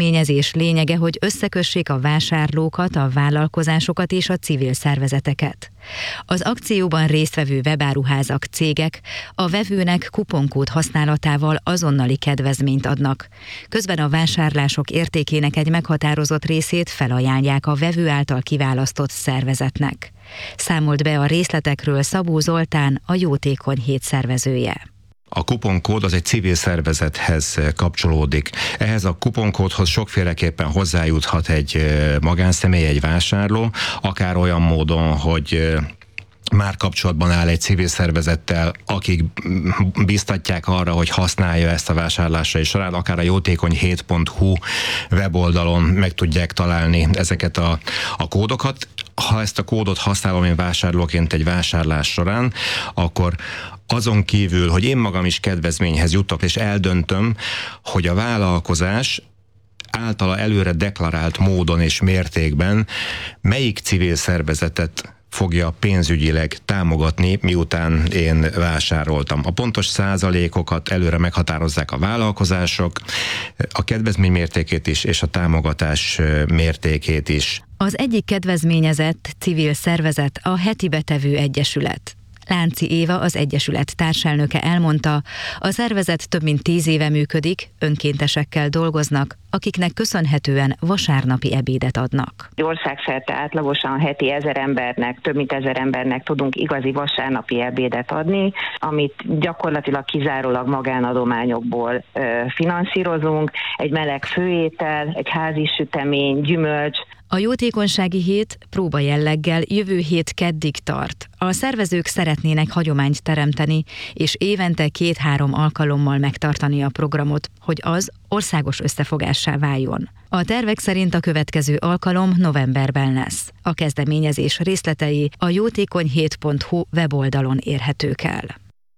kezdeményezés lényege, hogy összekössék a vásárlókat, a vállalkozásokat és a civil szervezeteket. Az akcióban résztvevő webáruházak, cégek a vevőnek kuponkód használatával azonnali kedvezményt adnak. Közben a vásárlások értékének egy meghatározott részét felajánlják a vevő által kiválasztott szervezetnek. Számolt be a részletekről Szabó Zoltán, a Jótékony Hét szervezője. A kuponkód az egy civil szervezethez kapcsolódik. Ehhez a kuponkódhoz sokféleképpen hozzájuthat egy magánszemély, egy vásárló, akár olyan módon, hogy már kapcsolatban áll egy civil szervezettel, akik biztatják arra, hogy használja ezt a vásárlásai során, akár a jótékonyhét.hu weboldalon meg tudják találni ezeket a kódokat. Ha ezt a kódot használom én vásárlóként egy vásárlás során, akkor azon kívül, hogy én magam is kedvezményhez jutok, és eldöntöm, hogy a vállalkozás általa előre deklarált módon és mértékben melyik civil szervezetet fogja pénzügyileg támogatni, miután én vásároltam. A pontos százalékokat előre meghatározzák a vállalkozások, a kedvezmény mértékét is, és a támogatás mértékét is. Az egyik kedvezményezett civil szervezet a Heti Betevő Egyesület. Lánci Éva, az egyesület társelnöke elmondta, a szervezet több mint 10 éve működik, önkéntesekkel dolgoznak, akiknek köszönhetően vasárnapi ebédet adnak. Országszerte átlagosan heti 1000 embernek, több mint 1000 embernek tudunk igazi vasárnapi ebédet adni, amit gyakorlatilag kizárólag magánadományokból finanszírozunk, egy meleg főétel, egy házi sütemény, gyümölcs. A jótékonysági hét próba jelleggel jövő hét keddig tart. A szervezők szeretnének hagyományt teremteni, és évente 2-3 alkalommal megtartani a programot, hogy az országos összefogássá váljon. A tervek szerint a következő alkalom novemberben lesz. A kezdeményezés részletei a jótékonyhét.hu weboldalon érhetők el.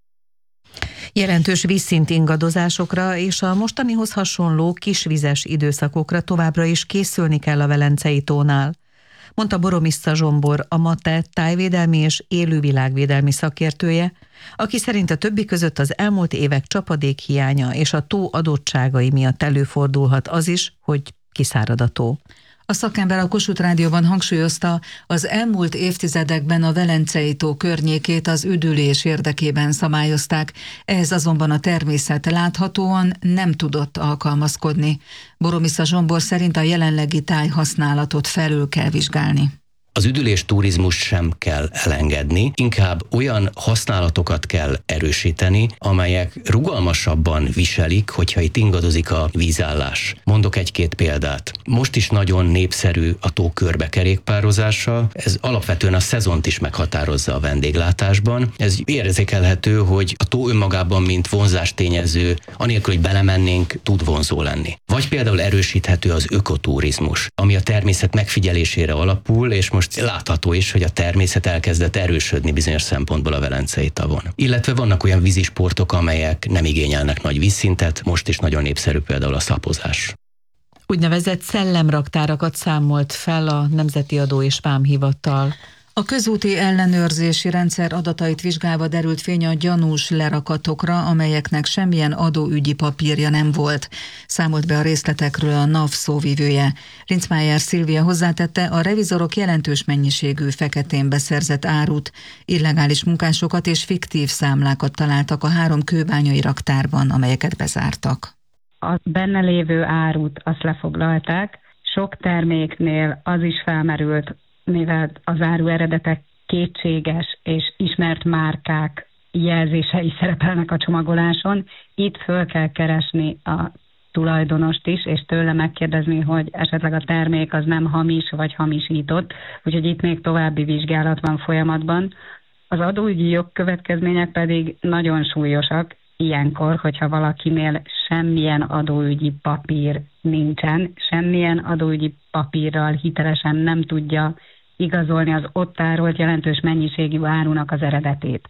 Jelentős vízszint ingadozásokra és a mostanihoz hasonló kisvizes időszakokra továbbra is készülni kell a Velencei tónál, mondta Boromissza Zsombor, a MATE tájvédelmi és élővilágvédelmi szakértője, aki szerint a többi között az elmúlt évek csapadékhiánya és a tó adottságai miatt előfordulhat az is, hogy kiszárad a tó. A szakember a Kossuth Rádióban hangsúlyozta, az elmúlt évtizedekben a Velencei tó környékét az üdülés érdekében szabályozták, ehhez azonban a természet láthatóan nem tudott alkalmazkodni. Boromissza Zsombor szerint a jelenlegi tájhasználatot felül kell vizsgálni. Az üdülés turizmus sem kell elengedni, inkább olyan használatokat kell erősíteni, amelyek rugalmasabban viselik, hogyha itt ingadozik a vízállás. Mondok egy-két példát. Most is nagyon népszerű a tó körbekerékpározása, ez alapvetően a szezont is meghatározza a vendéglátásban. Ez érzékelhető, hogy a tó önmagában, mint vonzástényező, anélkül, hogy belemennénk, tud vonzó lenni. Vagy például erősíthető az ökoturizmus, ami a természet megfigyelésére alapul, és most látható is, hogy a természet elkezdett erősödni bizonyos szempontból a Velencei tavon. Illetve vannak olyan vízisportok, amelyek nem igényelnek nagy vízszintet, most is nagyon népszerű például a szapozás. Úgynevezett szellemraktárakat számolt fel a Nemzeti Adó és Vámhivatal. A közúti ellenőrzési rendszer adatait vizsgálva derült fény a gyanús lerakatokra, amelyeknek semmilyen adóügyi papírja nem volt. Számolt be a részletekről a NAV szóvivője. Rincmájer Szilvia hozzátette, a revizorok jelentős mennyiségű feketén beszerzett árut, illegális munkásokat és fiktív számlákat találtak a 3 kőbányai raktárban, amelyeket bezártak. A benne lévő árut azt lefoglalták, sok terméknél az is felmerült, mivel az áru eredetek kétséges és ismert márkák jelzései szerepelnek a csomagoláson, itt föl kell keresni a tulajdonost is, és tőle megkérdezni, hogy esetleg a termék az nem hamis vagy hamisított, úgyhogy itt még további vizsgálat van folyamatban. Az adóügyi jogkövetkezmények pedig nagyon súlyosak, ilyenkor, hogyha valakinél semmilyen adóügyi papír nincsen, semmilyen adóügyi papírral hitelesen nem tudja igazolni az ott tárolt jelentős mennyiségű árunak az eredetét.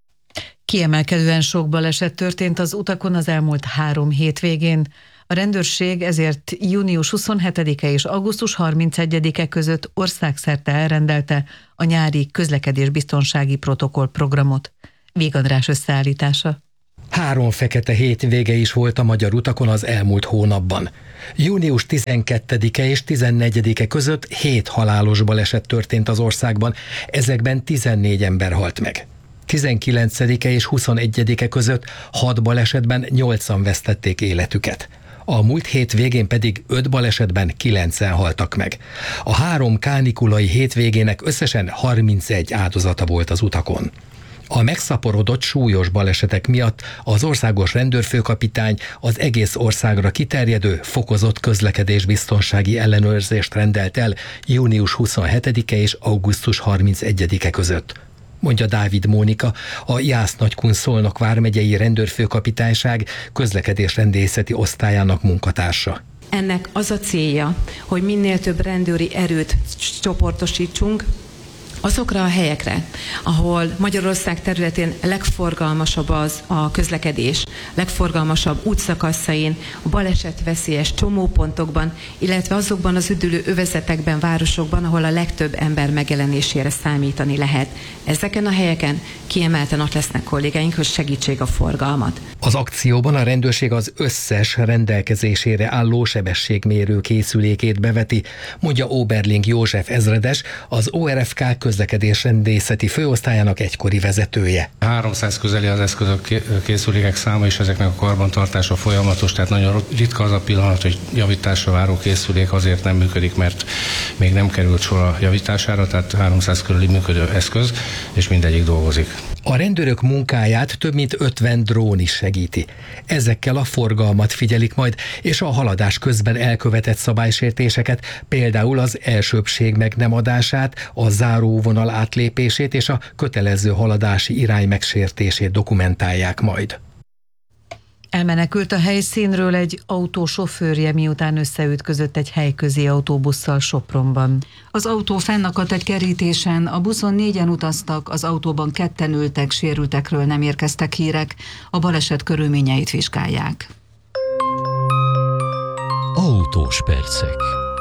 Kiemelkedően sok baleset történt az utakon az elmúlt 3 hétvégén. A rendőrség ezért június 27-e és augusztus 31-e között országszerte elrendelte a nyári közlekedésbiztonsági protokoll programot. Vég András összeállítása. 3 fekete hétvége is volt a magyar utakon az elmúlt hónapban. Június 12-e és 14-e között 7 halálos baleset történt az országban, ezekben 14 ember halt meg. 19-e és 21-e között 6 balesetben 8-an vesztették életüket. A múlt hét végén pedig 5 balesetben 9-en haltak meg. A 3 kánikulai hétvégének összesen 31 áldozata volt az utakon. A megszaporodott súlyos balesetek miatt az országos rendőrfőkapitány az egész országra kiterjedő fokozott közlekedésbiztonsági ellenőrzést rendelt el június 27-e és augusztus 31-e között, mondja Dávid Mónika, a Jász-Nagykun-Szolnok vármegyei rendőrfőkapitányság közlekedésrendészeti osztályának munkatársa. Ennek az a célja, hogy minél több rendőri erőt csoportosítsunk azokra a helyekre, ahol Magyarország területén legforgalmasabb az a közlekedés, legforgalmasabb útszakaszain, a balesetveszélyes csomópontokban, illetve azokban az üdülő övezetekben, városokban, ahol a legtöbb ember megjelenésére számítani lehet. Ezeken a helyeken kiemelten ott lesznek kollégáink, hogy segítsék a forgalmat. Az akcióban a rendőrség az összes rendelkezésére álló sebességmérő készülékét beveti, mondja Oberling József ezredes, az ORFK közlekedésrendészeti főosztályának egykori vezetője. 300 közeli az eszközök, készülékek száma, és ezeknek a karbantartása folyamatos, tehát nagyon ritka az a pillanat, hogy javításra váró készülék azért nem működik, mert még nem került sor a javítására, tehát 300 körüli működő eszköz, és mindegyik dolgozik. A rendőrök munkáját több mint 50 drón is segíti. Ezekkel a forgalmat figyelik majd, és a haladás közben elkövetett szabálysértéseket, például az elsőbbség meg nem adását, a záróvonal átlépését és a kötelező haladási irány megsértését dokumentálják majd. Elmenekült a helyszínről egy autó sofőrje, miután összeütközött egy helyközi autóbusszal Sopronban. Az autó fennakadt egy kerítésen, a buszon 4-en utaztak, az autóban 2-en ültek, sérültekről nem érkeztek hírek, a baleset körülményeit vizsgálják. Autós percek.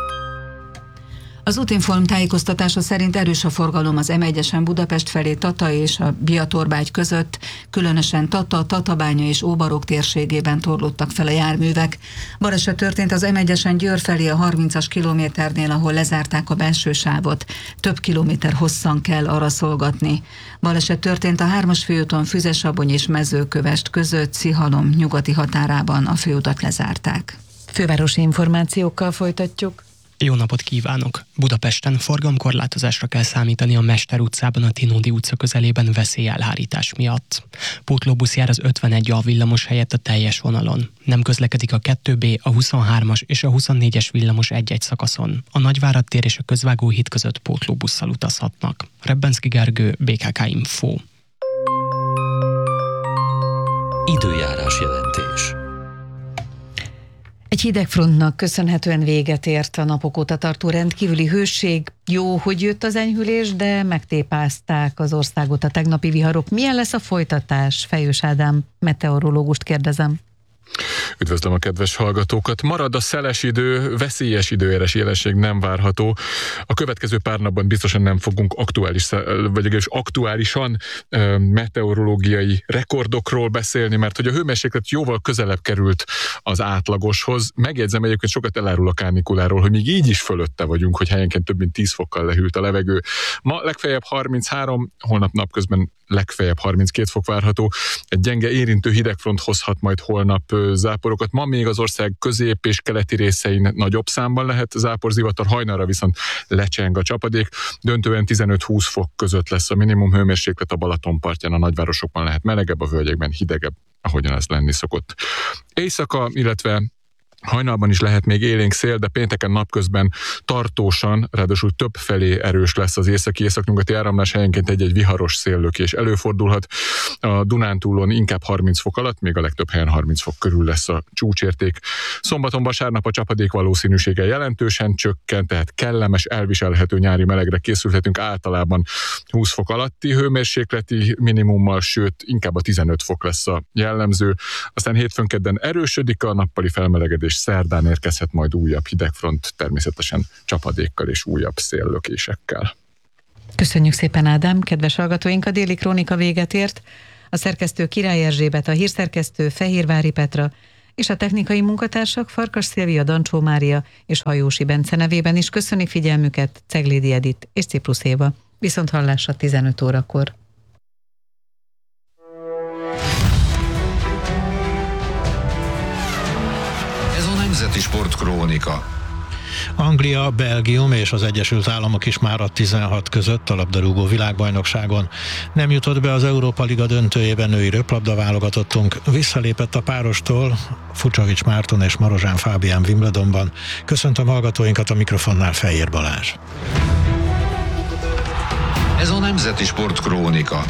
Az Útinform tájékoztatása szerint erős a forgalom az M1-esen Budapest felé Tata és a Biatorbágy között, különösen Tata, Tatabánya és Óbarok térségében torlódtak fel a járművek. Baleset történt az M1-esen Győr felé a 30-as kilométernél, ahol lezárták a belső sávot. Több kilométer hosszan kell arra szolgatni. Baleset történt a 3-as főúton Füzesabony és Mezőkövesd között, Szihalom nyugati határában, a főutat lezárták. Fővárosi információkkal folytatjuk. Jó napot kívánok! Budapesten forgalomkorlátozásra kell számítani a Mester utcában a Tinódi utca közelében veszélyelhárítás miatt. Pótlóbusz jár az 51A villamos helyett a teljes vonalon. Nem közlekedik a 2B, a 23-as és a 24-es villamos egy-egy szakaszon. A Nagyvárad tér és a Közvágóhíd között pótlóbusszal utazhatnak. Rebbenszky Gergő, BKK Info. Időjárás jelentés. Egy hidegfrontnak köszönhetően véget ért a napok óta tartó rendkívüli hőség. Jó, hogy jött az enyhülés, de megtépázták az országot a tegnapi viharok. Milyen lesz a folytatás? Fejős Ádám meteorológust kérdezem. Üdvözlöm a kedves hallgatókat! Marad a szeles idő, veszélyes időjárás jelenség nem várható. A következő pár napban biztosan nem fogunk aktuálisan meteorológiai rekordokról beszélni, mert hogy a hőmérséklet jóval közelebb került az átlagoshoz. Megjegyzem egyébként, sokat elárul a kánikuláról, hogy még így is fölötte vagyunk, hogy helyenként több mint 10 fokkal lehűlt a levegő. Ma legfeljebb 33, holnap napközben legfeljebb 32 fok várható. Egy gyenge érintő hidegfront hozhat majd holnap záporokat. Ma még az ország közép és keleti részein nagyobb számban lehet záporzivatar, hajnalra viszont lecseng a csapadék. Döntően 15-20 fok között lesz a minimum hőmérséklet, a Balatonpartján, a nagyvárosokban lehet melegebb, a völgyekben hidegebb, ahogyan ez lenni szokott. Éjszaka, illetve hajnalban is lehet még élénk szél, de pénteken napközben tartósan, ráadásul több felé erős lesz az északi-északnyugati áramlás, helyenként egy-egy viharos széllökés előfordulhat. A Dunántúlon inkább 30 fok alatt, még a legtöbb helyen 30 fok körül lesz a csúcsérték. Szombaton, vasárnap a csapadék valószínűsége jelentősen csökken, tehát kellemes, elviselhető nyári melegre készülhetünk, általában 20 fok alatti hőmérsékleti minimummal, sőt inkább a 15 fok lesz a jellemző. Aztán hétfőn kedden erősödik a nappali felmelegedés, szerdán érkezhet majd újabb hidegfront, természetesen csapadékkal és újabb széllökésekkel. Köszönjük szépen, Ádám! Kedves hallgatóink, a déli krónika véget ért. A szerkesztő Király Erzsébet, a hírszerkesztő Fehérvári Petra, és a technikai munkatársak Farkas Szilvia, Dancsó Mária és Hajósi Bence nevében is köszöni figyelmüket Ceglédi Edit és Ciprusz Éva. Viszont hallásra 15 órakor. Ez a Nemzeti Sportkrónika. Anglia, Belgium és az Egyesült Államok is már a 16 között a labdarúgó világbajnokságon. Nem jutott be az Európa Liga döntőjében női röplabda válogatottunk, visszalépett a párostól Fucsovics Márton és Marozsán Fábián Wimbledonban. Köszöntöm hallgatóinkat, a mikrofonnál Fejér Balázs. Ez a Nemzeti Sportkrónika.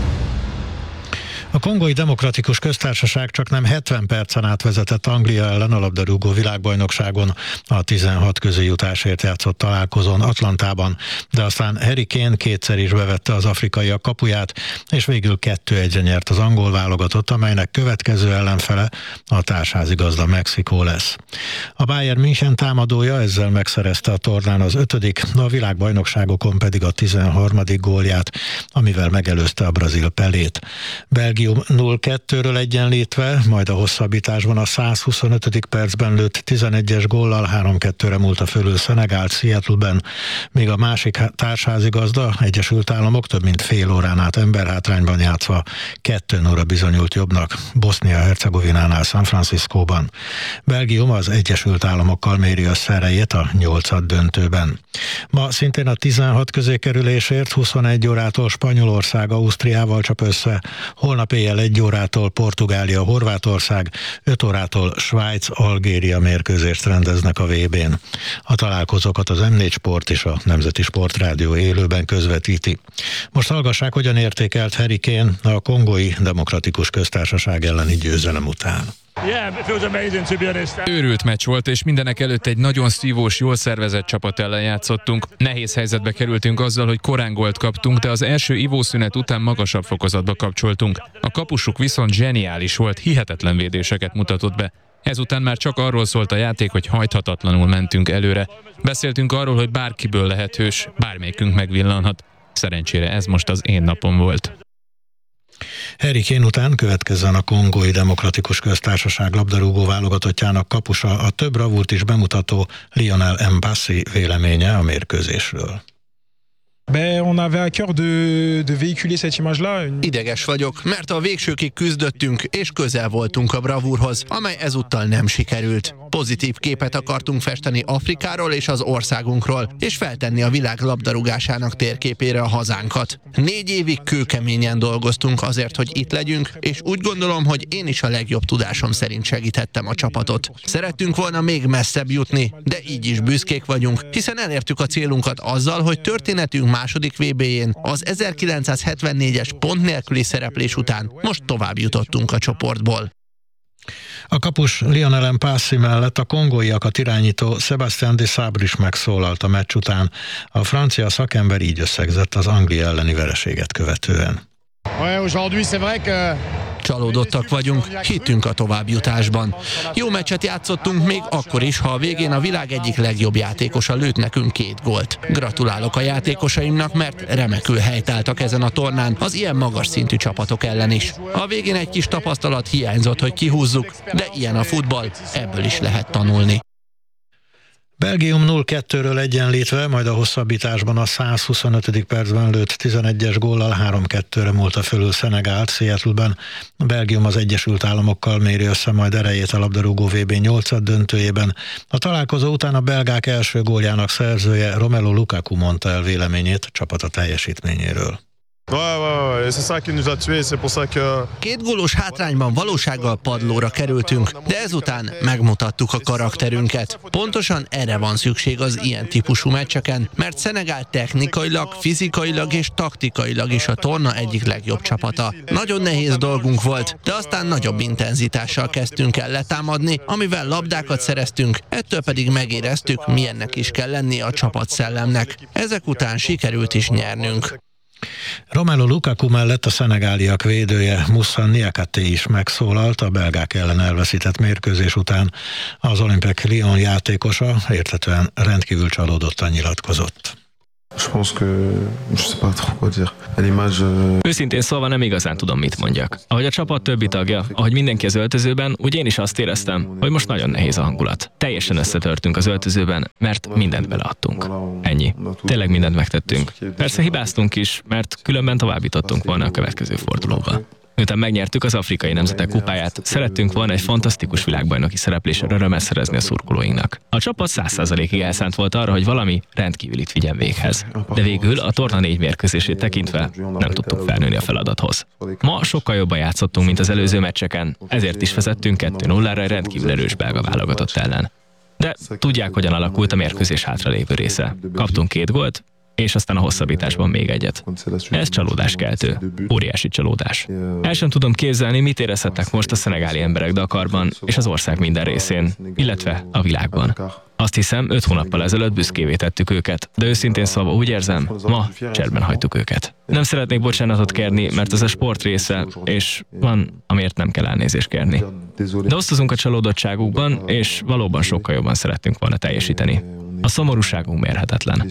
A Kongói Demokratikus Köztársaság csaknem 70 percen át vezetett Anglia ellen a labdarúgó világbajnokságon a 16 közéjutásért játszott találkozón Atlantában, de aztán Harry Kane kétszer is bevette az afrikaiak kapuját, és végül 2-1-re nyert az angol válogatott, amelynek következő ellenfele a társházigazda Mexikó lesz. A Bayern München támadója ezzel megszerezte a tornán az 5., a világbajnokságokon pedig a 13. gólját, amivel megelőzte a brazil Pelét. Belgium 0-2-ről egyenlítve, majd a hosszabbításban a 125. percben lőtt 11-es góllal 3-2-re múlta fölül Szenegált Seattle-ben, míg a másik társházigazda, Egyesült Államok több mint fél órán át emberhátrányban játszva 2-0-ra bizonyult jobbnak Bosznia-Hercegovinánál San Franciscóban. Belgium az Egyesült Államokkal méri össze erejét a 8. döntőben. Ma szintén a 16 közé kerülésért 21 órától Spanyolország Ausztriával csap össze, holnap éjjel 1 órától Portugália Horvátország, 5 órától Svájc Algéria mérkőzést rendeznek a VB-n. A találkozókat az M4 Sport és a Nemzeti Sportrádió élőben közvetíti. Most hallgassák, hogyan értékelt Harry Kane a Kongói Demokratikus Köztársaság elleni győzelem után. Őrült meccs volt, és mindenek előtt egy nagyon szívós, jól szervezett csapat ellen játszottunk. Nehéz helyzetbe kerültünk azzal, hogy korán gólt kaptunk, de az első ivószünet után magasabb fokozatba kapcsoltunk. A kapusuk viszont zseniális volt, hihetetlen védéseket mutatott be. Ezután már csak arról szólt a játék, hogy hajthatatlanul mentünk előre. Beszéltünk arról, hogy bárkiből lehet hős, bármelyikünk megvillanhat. Szerencsére ez most az én napom volt. Harry Kane után következzen a Kongói Demokratikus Köztársaság labdarúgó válogatottjának kapusa, a több bravúrt is bemutató Lionel Mpassi véleménye a mérkőzésről. Ideges vagyok, mert a végsőkig küzdöttünk, és közel voltunk a bravúrhoz, amely ezúttal nem sikerült. Pozitív képet akartunk festeni Afrikáról és az országunkról, és feltenni a világ labdarúgásának térképére a hazánkat. 4 évig kőkeményen dolgoztunk azért, hogy itt legyünk, és úgy gondolom, hogy én is a legjobb tudásom szerint segítettem a csapatot. Szerettünk volna még messzebb jutni, de így is büszkék vagyunk, hiszen elértük a célunkat azzal, hogy történetünk második VB-jén, az 1974-es pont nélküli szereplés után most tovább jutottunk a csoportból. A kapus Lionel Mpassi mellett a kongóiakat irányító Sébastien Desabre is megszólalt a meccs után. A francia szakember így összegzett az Anglia elleni vereséget követően. Csalódottak vagyunk, hittünk a továbbjutásban. Jó meccset játszottunk még akkor is, ha a végén a világ egyik legjobb játékosa lőtt nekünk 2 gólt. Gratulálok a játékosaimnak, mert remekül helytáltak ezen a tornán az ilyen magas szintű csapatok ellen is. A végén egy kis tapasztalat hiányzott, hogy kihúzzuk, de ilyen a futball, ebből is lehet tanulni. Belgium 0-2-ről egyenlítve, majd a hosszabbításban a 125. percben lőtt 11-es góllal 3-2-re múlta fölül Szenegált Seattle-ben. Belgium az Egyesült Államokkal méri össze majd erejét a labdarúgó VB 8. döntőjében. A találkozó után a belgák első góljának szerzője Romelu Lukaku mondta el véleményét csapata teljesítményéről. 2 gólos hátrányban valósággal padlóra kerültünk, de ezután megmutattuk a karakterünket. Pontosan erre van szükség az ilyen típusú meccseken, mert Szenegál technikailag, fizikailag és taktikailag is a torna egyik legjobb csapata. Nagyon nehéz dolgunk volt, de aztán nagyobb intenzitással kezdtünk el letámadni, amivel labdákat szereztünk, ettől pedig megéreztük, milyennek is kell lennie a csapatszellemnek. Ezek után sikerült is nyernünk. Romelu Lukaku mellett a szenegáliak védője Moussa Niakhaté is megszólalt a belgák ellen elveszített mérkőzés után. Az Olympique Lyon játékosa érthetően rendkívül csalódottan nyilatkozott. Őszintén szólva nem igazán tudom, mit mondjak. Ahogy a csapat többi tagja, ahogy mindenki az öltözőben, úgy én is azt éreztem, hogy most nagyon nehéz a hangulat. Teljesen összetörtünk az öltözőben, mert mindent beleadtunk. Ennyi. Tényleg mindent megtettünk. Persze hibáztunk is, mert különben továbbítottunk volna a következő fordulóba. Miután megnyertük az Afrikai Nemzetek Kupáját, szerettünk volna egy fantasztikus világbajnoki szereplésre örömet szerezni a szurkolóinknak. A csapat 100%-ig elszánt volt arra, hogy valami rendkíülit vigyen véghez. De végül a torna 4 mérkőzését tekintve nem tudtunk felnőni a feladathoz. Ma sokkal jobban játszottunk, mint az előző meccseken, ezért is vezettünk 2-0-ra egy rendkívül erős belga válogatott ellen. De tudják, hogyan alakult a mérkőzés hátralévő része. Kaptunk 2 gólt, és aztán a hosszabbításban még egyet. Ez csalódáskeltő. Óriási csalódás. El sem tudom képzelni, mit érezhetnek most a szenegáli emberek Dakarban és az ország minden részén, illetve a világban. Azt hiszem, 5 hónappal ezelőtt büszkévé tettük őket, de őszintén szólva úgy érzem, ma cserben hagytuk őket. Nem szeretnék bocsánatot kérni, mert ez a sport része, és van, amiért nem kell elnézést kérni. De osztozunk a csalódottságukban, és valóban sokkal jobban szerettünk volna teljesíteni. A szomorúságunk mérhetetlen.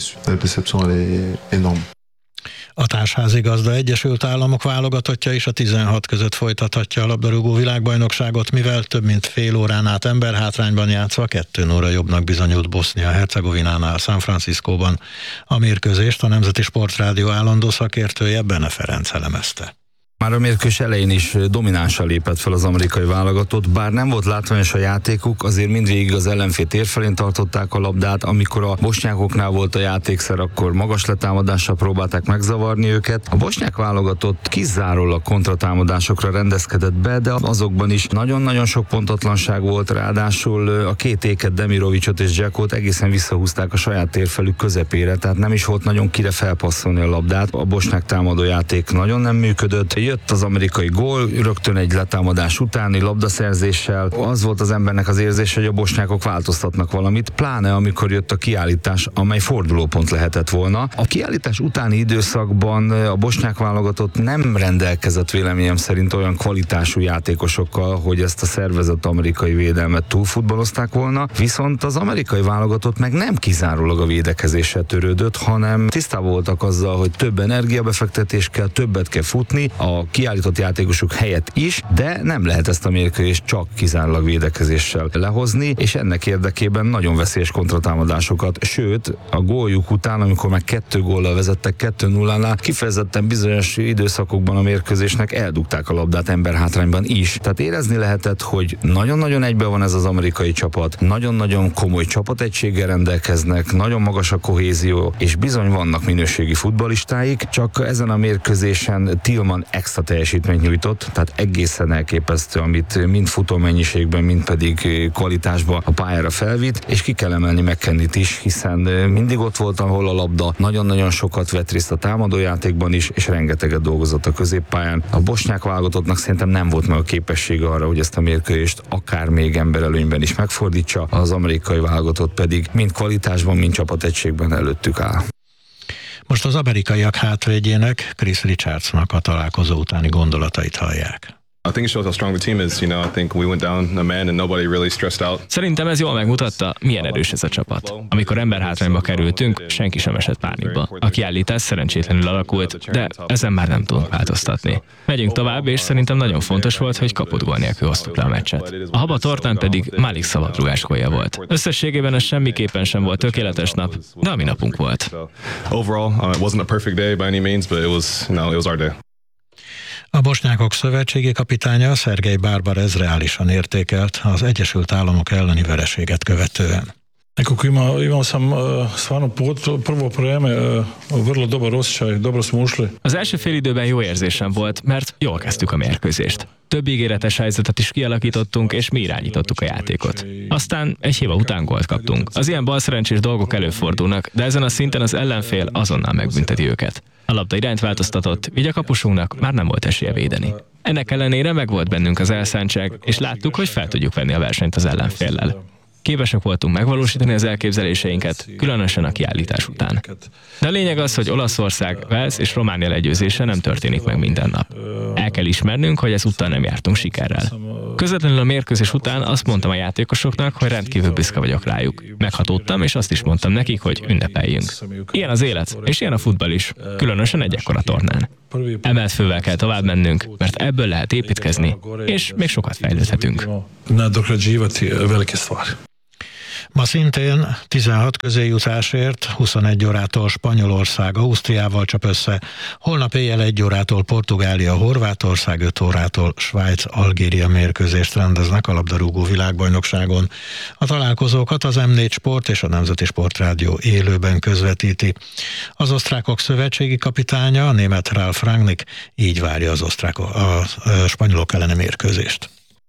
A társházigazda Egyesült Államok válogatottja is a 16 között folytathatja a labdarúgó világbajnokságot, mivel több mint fél órán át emberhátrányban játszva 2-0 jobbnak bizonyult Bosznia-Hercegovinánál San Franciscóban. A mérkőzést a Nemzeti Sportrádió állandó szakértője Bene Ferenc elemezte. Már a mérkőzés elején is dominánsan lépett fel az amerikai válogatott, bár nem volt látványos a játékuk, azért mindvégig az ellenfél tér felén tartották a labdát, amikor a bosnyákoknál volt a játékszer, akkor magas letámadással próbálták megzavarni őket. A bosnyák válogatott kizárólag kontratámadásokra rendezkedett be, de azokban is nagyon-nagyon sok pontatlanság volt, ráadásul a 2 éket, Demirovicsot és Dzsekót egészen visszahúzták a saját térfelük közepére, tehát nem is volt nagyon kire felpasszolni a labdát. A bosnyák támadójáték nagyon nem működött. Jött az amerikai gól, rögtön egy letámadás utáni labdaszerzéssel. Az volt az embernek az érzése, hogy a bosnyákok változtatnak valamit, pláne amikor jött a kiállítás, amely fordulópont lehetett volna. A kiállítás utáni időszakban a bosnyák válogatott nem rendelkezett véleményem szerint olyan kvalitású játékosokkal, hogy ezt a szervezett amerikai védelmet túlfutballozták volna, viszont az amerikai válogatott meg nem kizárólag a védekezéssel törődött, hanem tisztában voltak azzal, hogy több energiabefektetés kell, többet kell futni, a kiállított játékosok helyett is, de nem lehet ezt a mérkőzést csak kizárólag védekezéssel lehozni, és ennek érdekében nagyon veszélyes kontratámadásokat, sőt, a góljuk után, amikor meg 2 góllal vezettek 2-0-nál, kifejezetten bizonyos időszakokban a mérkőzésnek eldugták a labdát emberhátrányban is. Tehát érezni lehetett, hogy nagyon-nagyon egybe van ez az amerikai csapat, nagyon-nagyon komoly csapategységgel rendelkeznek, nagyon magas a kohézió, és bizony vannak minőségi futballistáik, csak ezen a mérkőzésen Tillman extra teljesítményt nyújtott, tehát egészen elképesztő, amit mind futómennyiségben, mind pedig kvalitásban a pályára felvitt, és ki kell emelni McKennit is, hiszen mindig ott volt, ahol a labda, nagyon-nagyon sokat vett részt a támadójátékban is, és rengeteget dolgozott a középpályán. A bosnyák válogatottnak szerintem nem volt meg a képessége arra, hogy ezt a mérkőzést akár még emberelőnyben is megfordítsa, az amerikai válogatott pedig mind kvalitásban, mind csapategységben előttük áll. Most az amerikaiak hátvédjének, Chris Richardsnak a találkozó utáni gondolatait hallják. Szerintem ez jól megmutatta, milyen erős ez a csapat. Amikor emberhátrányba kerültünk, senki sem esett pánikba. A kiállítás szerencsétlenül alakult, de ezen már nem tudunk változtatni. Megyünk tovább, és szerintem nagyon fontos volt, hogy kaput gól nélkül hoztuk le a meccset. A haba tortán pedig Malik szabadrugás gólja volt. Összességében ez semmiképpen sem volt tökéletes nap, de a mi napunk volt. A bosnyákok szövetségi kapitánya Szergej Barbarez reálisan értékelt az Egyesült Államok elleni vereséget követően. Nekako imao sam stvarno prvo vreme vrlo dobar osjećaj, dobro smo ušli. Az első félidőben jó érzésem volt, mert jól kezdtük a mérkőzést. Több ígéretes helyzetet is kialakítottunk, és mi irányítottuk a játékot. Aztán egy hiba után gólt kaptunk. Az ilyen balszerencsés dolgok előfordulnak, de ezen a szinten az ellenfél azonnal megbünteti őket. A labda irányt változtatott, így a kapusunknak már nem volt esélye védeni. Ennek ellenére megvolt bennünk az elszántság, és láttuk, hogy fel tudjuk venni a versenyt az ellenféllel. Képesek voltunk megvalósítani az elképzeléseinket, különösen a kiállítás után. De a lényeg az, hogy Olaszország, Wales és Románia legyőzése nem történik meg minden nap. El kell ismernünk, hogy ezúttal nem jártunk sikerrel. Közvetlenül a mérkőzés után azt mondtam a játékosoknak, hogy rendkívül büszke vagyok rájuk. Meghatódtam, és azt is mondtam nekik, hogy ünnepeljünk. Ilyen az élet, és ilyen a futball is, különösen egy ekkora tornán. Emelt fővel kell tovább mennünk, mert ebből lehet építkezni, és még sokat fejlődhetünk. Ma szintén 16 közéjutásért 21 órától Spanyolország Ausztriával csap össze, holnap éjjel 1 órától Portugália Horvátország, 5 órától Svájc Algéria mérkőzést rendeznek a labdarúgó világbajnokságon. A találkozókat az M4 Sport és a Nemzeti Sportrádió élőben közvetíti. Az osztrákok szövetségi kapitánya, a német Ralf Rangnick így várja a spanyolok elleni mérkőzést.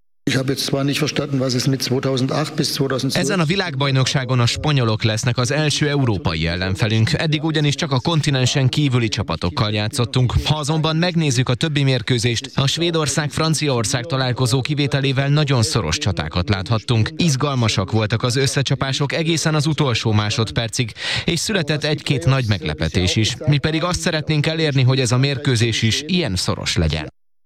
Ezen a világbajnokságon a spanyolok lesznek az első európai ellenfelünk, eddig ugyanis csak a kontinensen kívüli csapatokkal játszottunk. Ha azonban megnézzük a többi mérkőzést, a Svédország-Franciaország találkozó kivételével nagyon szoros csatákat láthattunk. Izgalmasak voltak az összecsapások egészen az utolsó másodpercig, és született egy-két nagy meglepetés is. Mi pedig azt szeretnénk elérni, hogy ez a mérkőzés is ilyen szoros legyen.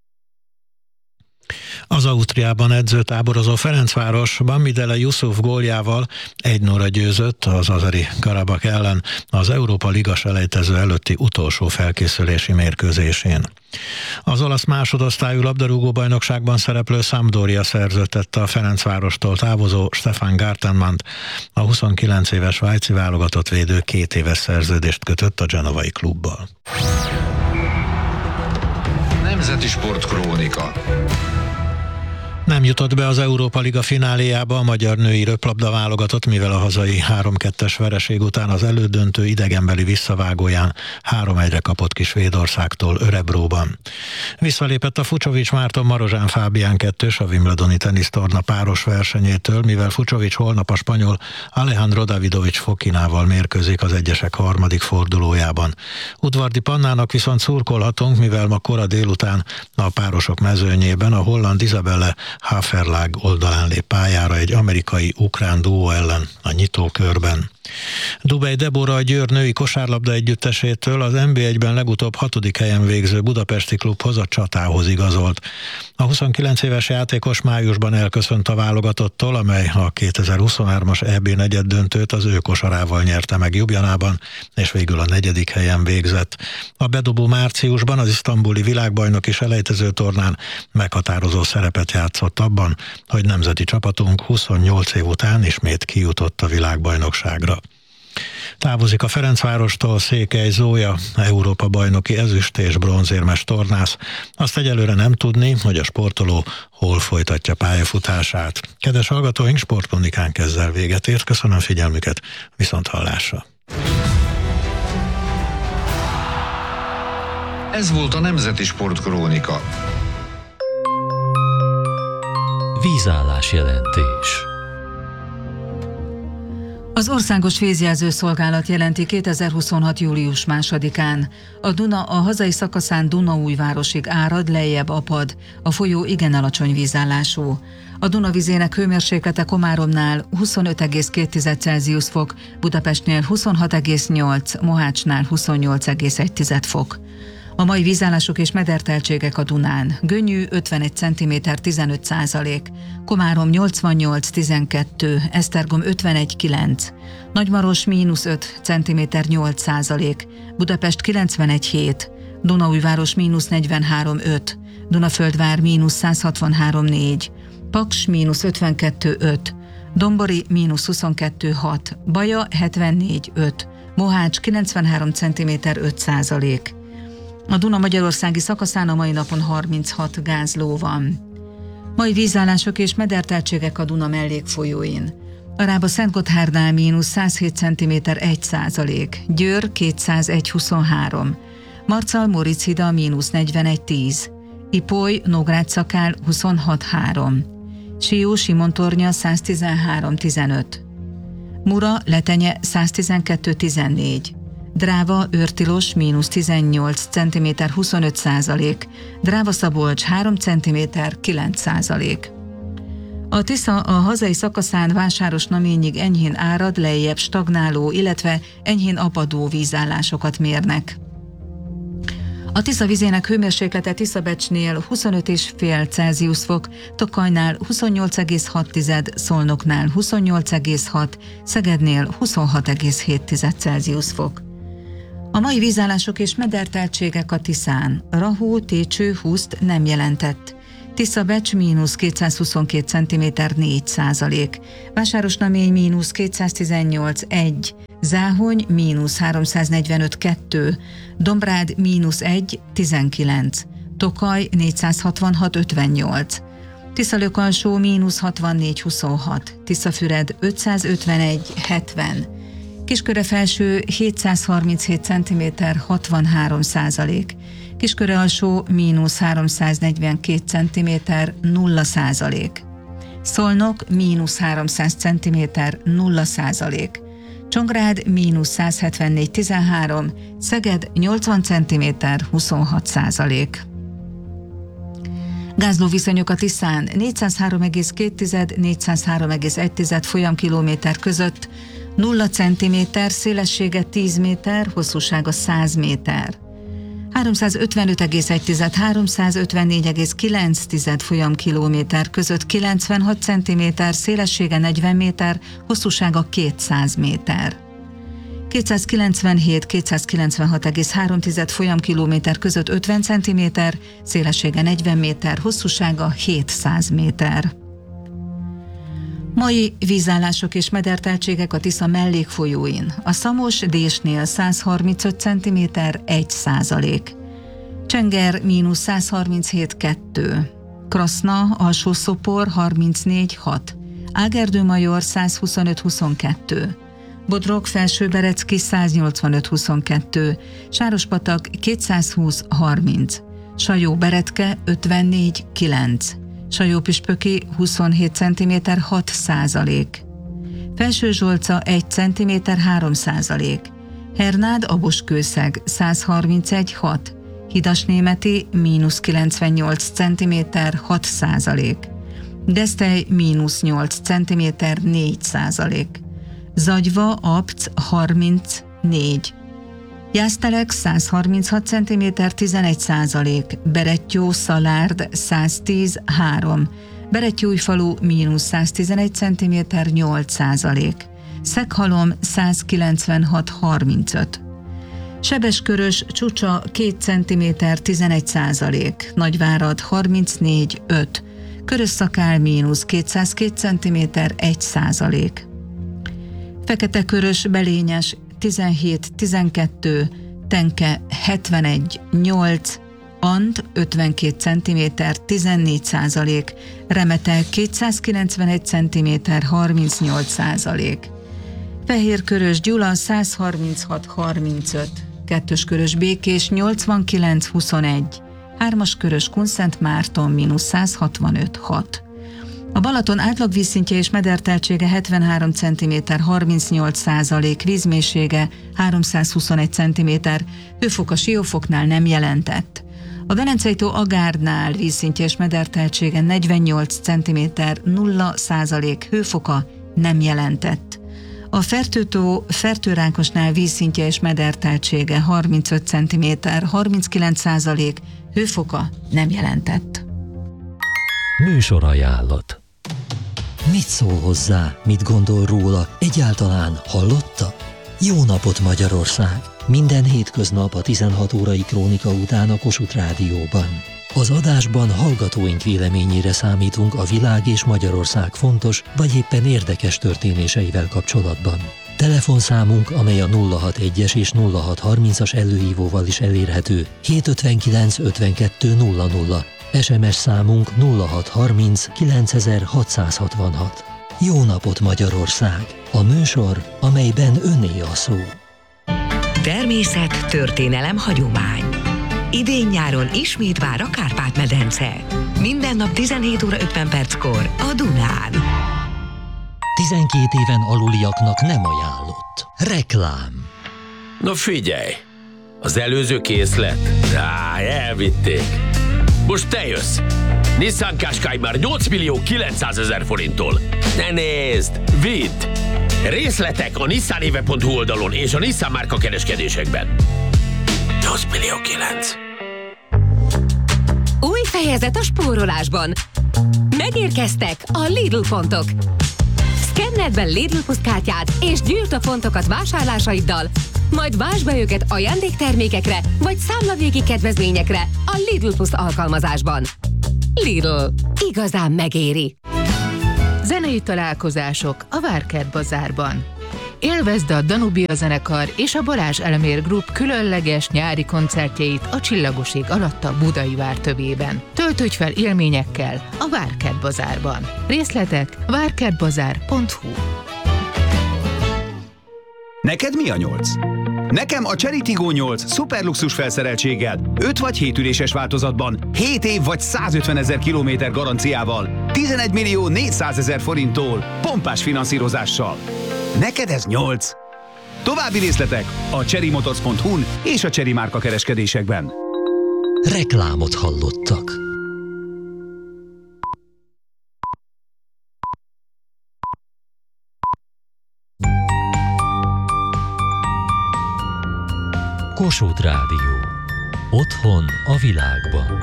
Az Ausztriában edzőtáborozó Ferencváros Bamidele Yusuf góljával 1-0-ra győzött az azeri Karabak ellen az Európa Liga selejtező előtti utolsó felkészülési mérkőzésén. Az olasz másodosztályú labdarúgó-bajnokságban szereplő Sampdoria szerződtette a Ferencvárostól távozó Stefan Gartenmann-t. A 29 éves svájci válogatott védő 2 éves szerződést kötött a genovai klubbal. Nemzeti Sportkrónika. Nem jutott be az Európa Liga fináléjába a magyar női röplabda válogatott, mivel a hazai 3-2-es vereség után az elődöntő idegenbeli visszavágóján 3-1-re kapott ki Svédországtól Örebróban. Visszalépett a Fucsovics Márton Marozsán Fábián 2-ös a Wimbledoni tenisztorna páros versenyétől, mivel Fucsovics holnap a spanyol Alejandro Davidovich Fokinával mérkőzik az egyesek harmadik fordulójában. Udvardi Pannának viszont szurkolhatunk, mivel ma kora délután a párosok mezőnyében a holland Isabelle Haferlag oldalán lép pályára egy amerikai-ukrán duó ellen a nyitókörben. Dubej Debora a Győr női kosárlabda együttesétől az NB1-ben legutóbb 6. helyen végző budapesti klubhoz, a Csatához igazolt. A 29 éves játékos májusban elköszönt a válogatottól, amely a 2023-as EB negyeddöntőt az ő kosarával nyerte meg Ljubljanában, és végül a 4. helyen végzett. A bedobó márciusban az isztambuli világbajnoki selejtező tornán meghatározó szerepet játszott abban, hogy nemzeti csapatunk 28 év után ismét kijutott a világbajnokságra. Távozik a Ferencvárostól Székely Zója, Európa bajnoki ezüst- és bronzérmes tornász. Azt egyelőre nem tudni, hogy a sportoló hol folytatja pályafutását. Kedves hallgatóink, sportkronikánk ezzel véget ért. Köszönöm figyelmüket, viszont hallásra. Ez volt a Nemzeti Sportkrónika. Vízállás jelentés. Az Országos Vízjelző Szolgálat jelenti 2026. július 2-án. A Duna a hazai szakaszán Dunaújvárosig árad, lejjebb apad. A folyó igen alacsony vízállású. A Duna vizének hőmérséklete Komáromnál 25,2 Celsius fok, Budapestnél 26,8, Mohácsnál 28,1 fok. A mai vízállások és mederteltségek a Dunán. Gönyű 51 cm 15%, Komárom 88 12, Esztergom 51 9, Nagymaros -5 cm 8%, Budapest 91 7, Dunaújváros -43 5, Dunaföldvár -163 4, Paks -52 5, Dombori -22 6, Baja 74 5, Mohács 93 cm 5%. A Duna magyarországi szakaszán a mai napon 36 gázló van. Mai vízállások és mederteltségek a Duna mellékfolyóin. A Rába-Szentgotthárdnál -107 cm 1%, Győr 201,23, Marcal-Móricz-hida -41,10, Ipoly, Nógrád-Szakál 26,3, Sió-Simontornya 113,15, Mura, Letenye 112,14, Dráva, Őrtilos -18 cm 25%, Dráva-Szabolcs 3 cm 9%. A Tisza a hazai szakaszán Vásáros-Naményig enyhén árad, lejjebb stagnáló, illetve enyhén apadó vízállásokat mérnek. A Tisza vizének hőmérséklete Tiszabecsnél 25,5 Celsius fok, Tokajnál 28,6, Szolnoknál 28,6, Szegednél 26,7 Celsius fok. A mai vízállások és mederteltségek a Tiszán. Rahó, Técső, Huszt nem jelentett. Tiszabecs -222 cm 4%, Vásáros-Namény -218 1, Záhony -345 2, Dombrád -1 19, Tokaj 466 58, Tiszalök-alsó -64 26, Tiszafüred 551 70, Kisköre-felső 737 cm 63%, Kisköre-alsó -342 cm 0%, Szolnok -300 cm 0%, Csongrád -174 13, Szeged 80 cm 26%. Gázlóviszonyok a Tiszán 403,2-403,1 folyamkilométer között, 0 cm, szélessége 10 méter, hosszúsága 100 méter. 355,1-354,9 folyamkilométer között 96 cm, szélessége 40 méter, hosszúsága 200 méter. 297-296,3 folyamkilométer között 50 cm, szélessége 40 méter, hosszúsága 700 méter. Mai vízállások és mederteltségek a Tisza mellékfolyóin. A Szamos-Désnél 135 cm 1%, Csenger -137 2, Kraszna, Alsó-Szopor 34 6, Ágerdő-Major 125 22, Bodrog, Felső-Berecki 185 22, Sárospatak 220 30, Sajó-Beretke 54 9, Sajó-Püspöki 27 cm 6%, Felső-Zsolca 1 cm 3%, Hernád, Aboskőszeg 131 6, Hidasnémeti -98 cm 6%, Desztely -8 cm 4%, Zagyva, Abc 34, Jásztelek 136 cm 11%, Berettyó, Szalárd 110 3, Berettyóújfalu -111 cm 8%, Szeghalom 196 35, Sebeskörös, Csúcsa 2 cm 11%, Nagyvárad 34 5, Körösszakál -202 cm 1%, Fekete-Körös, Belényes 17 12, Tenke 71 8, Ant 52 cm 14%, Remete 291 cm 38%, Fehérkörös, Gyula 136 35, Kettőskörös, Békés 89 21, Hármaskörös, Kunszent Márton -165 6. A Balaton átlag vízszintje és mederteltsége 73 cm 38%, vízmélysége 321 cm, hőfok a Siófoknál nem jelentett. A Velencei-tó Agárdnál vízszintje és mederteltsége 48 cm 0%, hőfoka nem jelentett. A Fertőtó Fertőrákosnál vízszintje és mederteltsége 35 cm 39%, hőfoka nem jelentett. Műsorajánlat. Mit szól hozzá, mit gondol róla, egyáltalán hallotta? Jó napot Magyarország! Minden hétköznap a 16 órai krónika után a Kossuth Rádióban. Az adásban hallgatóink véleményére számítunk a világ és Magyarország fontos vagy éppen érdekes történéseivel kapcsolatban. Telefonszámunk, amely a 061-es és 0630-as előhívóval is elérhető, 759 52 00. SMS számunk 0630 9666. Jó napot Magyarország! A műsor, amelyben öné a szó. Természet, történelem, hagyomány. Idén-nyáron ismét vár a Kárpát-medence. Minden nap 17 óra 50 perckor a Dunán. 12 éven aluliaknak nem ajánlott. Reklám. No figyelj! Az előző készlet? Elvitték. Most te jössz! Nissan Qashqai már 8 millió 900 000 forinttól. Ne nézd! Vidd! Részletek a nissanéve.hu oldalon és a Nissan márka kereskedésekben. 8 millió 9. Új fejezet a spórolásban. Megérkeztek a Lidl pontok. Szkenneld be Lidl Plus kártyád és gyűjtsd a pontokat vásárlásaiddal, majd vásd be őket ajándéktermékekre vagy számlavégi kedvezményekre a Lidl Plus alkalmazásban. Lidl. Igazán megéri. Zenei találkozások a Várkert Bazárban. Élvezd a Danubia zenekar és a Balázs Elmér Group különleges nyári koncertjeit a Csillagos ég alatt a Budai Vár tövében. Töltődj fel élményekkel a Várkert Bazárban. Részletek várkertbazár.hu. Neked mi a 8? Nekem a Chery Tiggo 8 szuperluxus felszereltséggel, 5 vagy 7 üléses változatban, 7 év vagy 150 000 kilométer garanciával, 11 millió 400 000 forinttól, pompás finanszírozással. Neked ez 8? További részletek a cherrymotors.hu-n és a Chery márka kereskedésekben. Reklámot hallottak. Kossuth Rádió. Otthon a világban.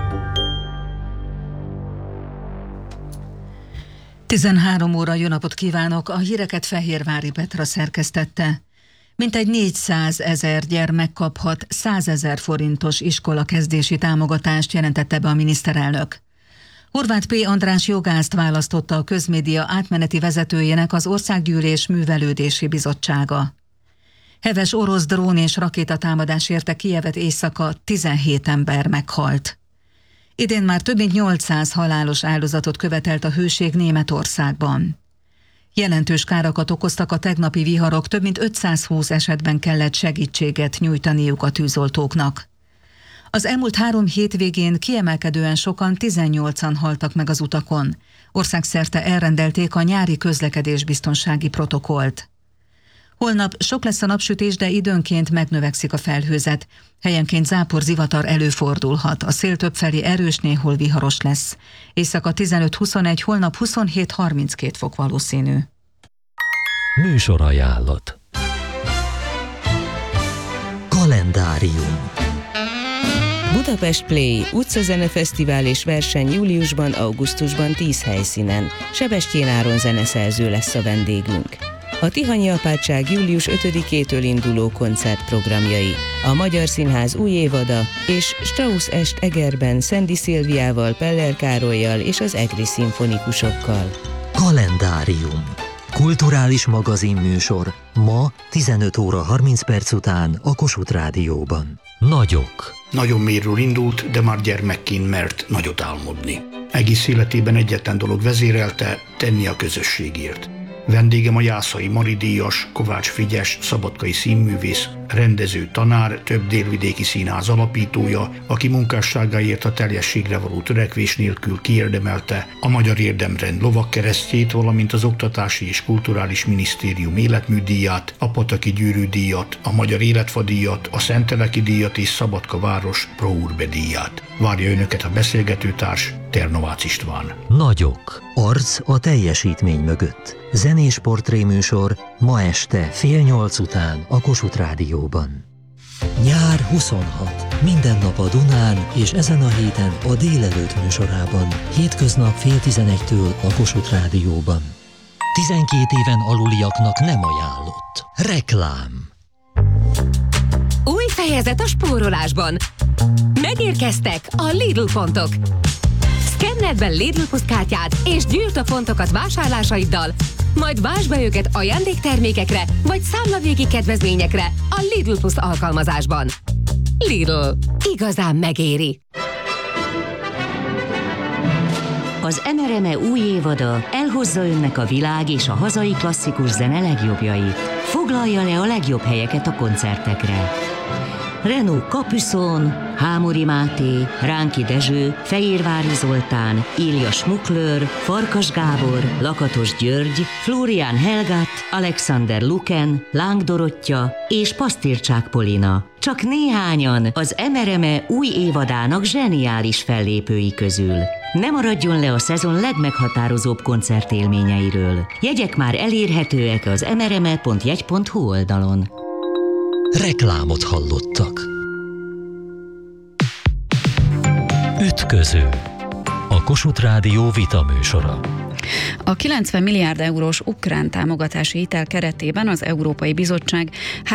13 óra, jó napot kívánok! A híreket Fehérvári Petra szerkesztette. Mintegy 400 000 gyermek kaphat 100 000 forintos iskolakezdési támogatást, jelentette be a miniszterelnök. Horváth P. András jogászt választotta a közmédia átmeneti vezetőjének az Országgyűlés Művelődési Bizottsága. Heves orosz drón és rakétatámadás érte Kijevet éjszaka, 17 ember meghalt. Idén már több mint 800 halálos áldozatot követelt a hőség Németországban. Jelentős károkat okoztak a tegnapi viharok, több mint 520 esetben kellett segítséget nyújtaniuk a tűzoltóknak. Az elmúlt 3 hétvégén kiemelkedően sokan, 18-an haltak meg az utakon. Országszerte elrendelték a nyári közlekedésbiztonsági protokollt. Holnap sok lesz a napsütés, de időnként megnövekszik a felhőzet. Helyenként záporzivatar előfordulhat. A szél többfelé erős, néhol viharos lesz. Éjszaka 15-21, holnap 27-32 fok valószínű. Műsorajánlat. Kalendárium. Budapest Play utcazenefesztivál és verseny júliusban, augusztusban 10 helyszínen. Sebestyén Áron zeneszerző lesz a vendégünk. A Tihanyi Apátság július 5-től induló koncertprogramjai, a Magyar Színház új évada és Strauss est Egerben Szendi Szilviával, Peller Károllyal és az Egri szimfonikusokkal. Kalendárium. Kulturális magazinműsor ma 15 óra 30 perc után a Kossuth Rádióban. Nagyok. Nagyon mélyről indult, de már gyermekként mert nagyot álmodni. Egész életében egyetlen dolog vezérelte, tenni a közösségért. Vendégem a Jászai Mari díjas, Kovács Frigyes, szabadkai színművész, rendező, tanár, több délvidéki színház alapítója, aki munkásságáért a teljességre való törekvés nélkül kiérdemelte a Magyar Érdemrend lovagkeresztjét, valamint az Oktatási és Kulturális Minisztérium életműdíját, a Pataki Gyűrű díjat, a Magyar Életfa díjat, a Szenteleki díjat és Szabadka város Pro Urbe díját. Várja önöket a beszélgetőtárs, Ternovácz István. Nagyok. Arc a teljesítmény mögött. Zenés portréműsor ma este 7:30 után a Kossuth Rádióban. Nyár 26. Minden nap a Dunán és ezen a héten a délelőtt műsorában. Hétköznap 10:30-től a Kossuth Rádióban. 12 éven aluliaknak nem ajánlott. Reklám. Új fejezet a spórolásban. Megérkeztek a Lidl pontok. Szkenneld be Lidl Plus kártyád és gyűjtsd a pontokat vásárlásaiddal, majd vásd be őket ajándéktermékekre vagy számlavégi kedvezményekre a Lidl Plus alkalmazásban. Lidl. Igazán megéri. Az NRME új évada elhozza önnek a világ és a hazai klasszikus zene legjobbjait. Foglalja le a legjobb helyeket a koncertekre. Renault Capucon, Hámori Máté, Ránki Dezső, Fehérvári Zoltán, Ilja Smuklőr, Farkas Gábor, Lakatos György, Flórián Helgát, Alexander Luken, Láng Dorottya és Pasztircsák Polina. Csak néhányan az MRME új évadának zseniális fellépői közül. Ne maradjon le a szezon legmeghatározóbb koncertélményeiről. Jegyek már elérhetőek az mrme.jegy.hu oldalon. Reklámot hallottak. Ütköző. A Kossuth Rádió vita műsora. A 90 milliárd eurós ukrán támogatási hitel keretében az Európai Bizottság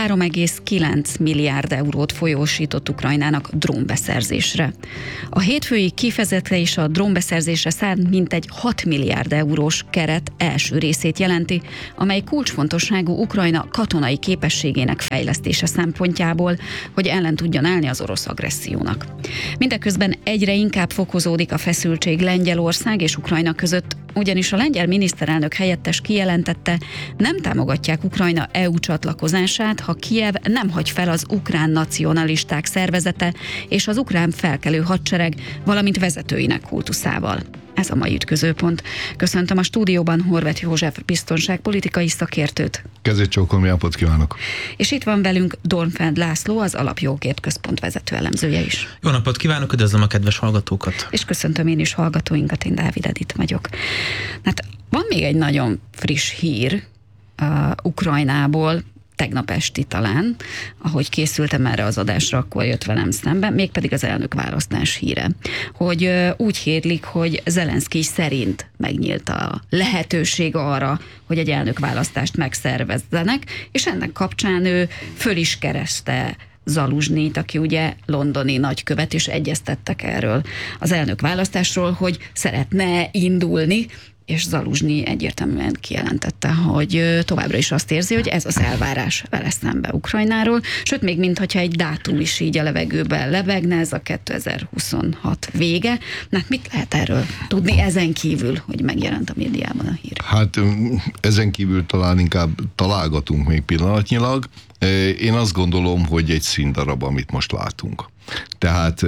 3,9 milliárd eurót folyósított Ukrajnának drónbeszerzésre. A hétfői kifejezetés a drónbeszerzésre szánt mintegy 6 milliárd eurós keret első részét jelenti, amely kulcsfontosságú Ukrajna katonai képességének fejlesztése szempontjából, hogy ellen tudjon állni az orosz agressziónak. Mindeközben egyre inkább fokozódik a feszültség Lengyelország és Ukrajna között, ugyanis a lengyel miniszterelnök helyettes kijelentette, nem támogatják Ukrajna EU csatlakozását, ha Kijev nem hagy fel az ukrán nacionalisták szervezete és az ukrán felkelő hadsereg, valamint vezetőinek kultuszával. Ez a mai ütközőpont. Köszöntöm a stúdióban Horváth József biztonságpolitikai szakértőt. Kezét csókolom, jó napot kívánok! És itt van velünk Dornfeld László, az Alapjogért Központ vezető elemzője is. Jó napot kívánok, üdvözlöm a kedves hallgatókat! És köszöntöm én is hallgatóinkat, én Dávid Edith vagyok. Hát van még egy nagyon friss hír Ukrajnából, tegnap esti talán, ahogy készültem erre az adásra, akkor jött velem szembe, mégpedig az elnökválasztás híre. Hogy úgy hírlik, hogy Zelenszkij szerint megnyílt a lehetőség arra, hogy egy elnökválasztást megszervezzenek, és ennek kapcsán ő föl is kereste Zaluzsnyit, aki ugye londoni nagykövet, és egyeztettek erről az elnökválasztásról, hogy szeretne indulni, és Zaluzsnyi egyértelműen kijelentette, hogy továbbra is azt érzi, hogy ez az elvárás vele szembe Ukrajnáról, sőt, még mintha egy dátum is így a levegőben levegne, ez a 2026 vége. Na, mit lehet erről tudni ezen kívül, hogy megjelent a médiában a hír? Hát ezen kívül talán inkább találgatunk még pillanatnyilag. Én azt gondolom, hogy egy színdarab, amit most látunk. Tehát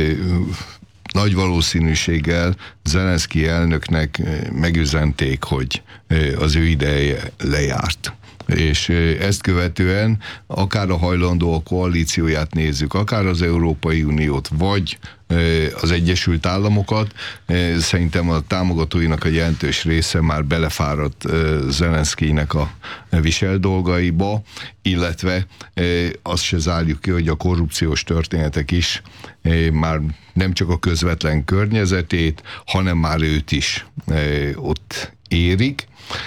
nagy valószínűséggel Zelenszkij elnöknek megüzenték, hogy az ő ideje lejárt. És ezt követően akár a hajlandó koalícióját nézzük, akár az Európai Uniót, vagy az Egyesült Államokat, szerintem a támogatóinak a jelentős része már belefáradt Zelenszkijnek a visel dolgaiba, illetve azt se zárjuk ki, hogy a korrupciós történetek is már nem csak a közvetlen környezetét, hanem már őt is ott érik,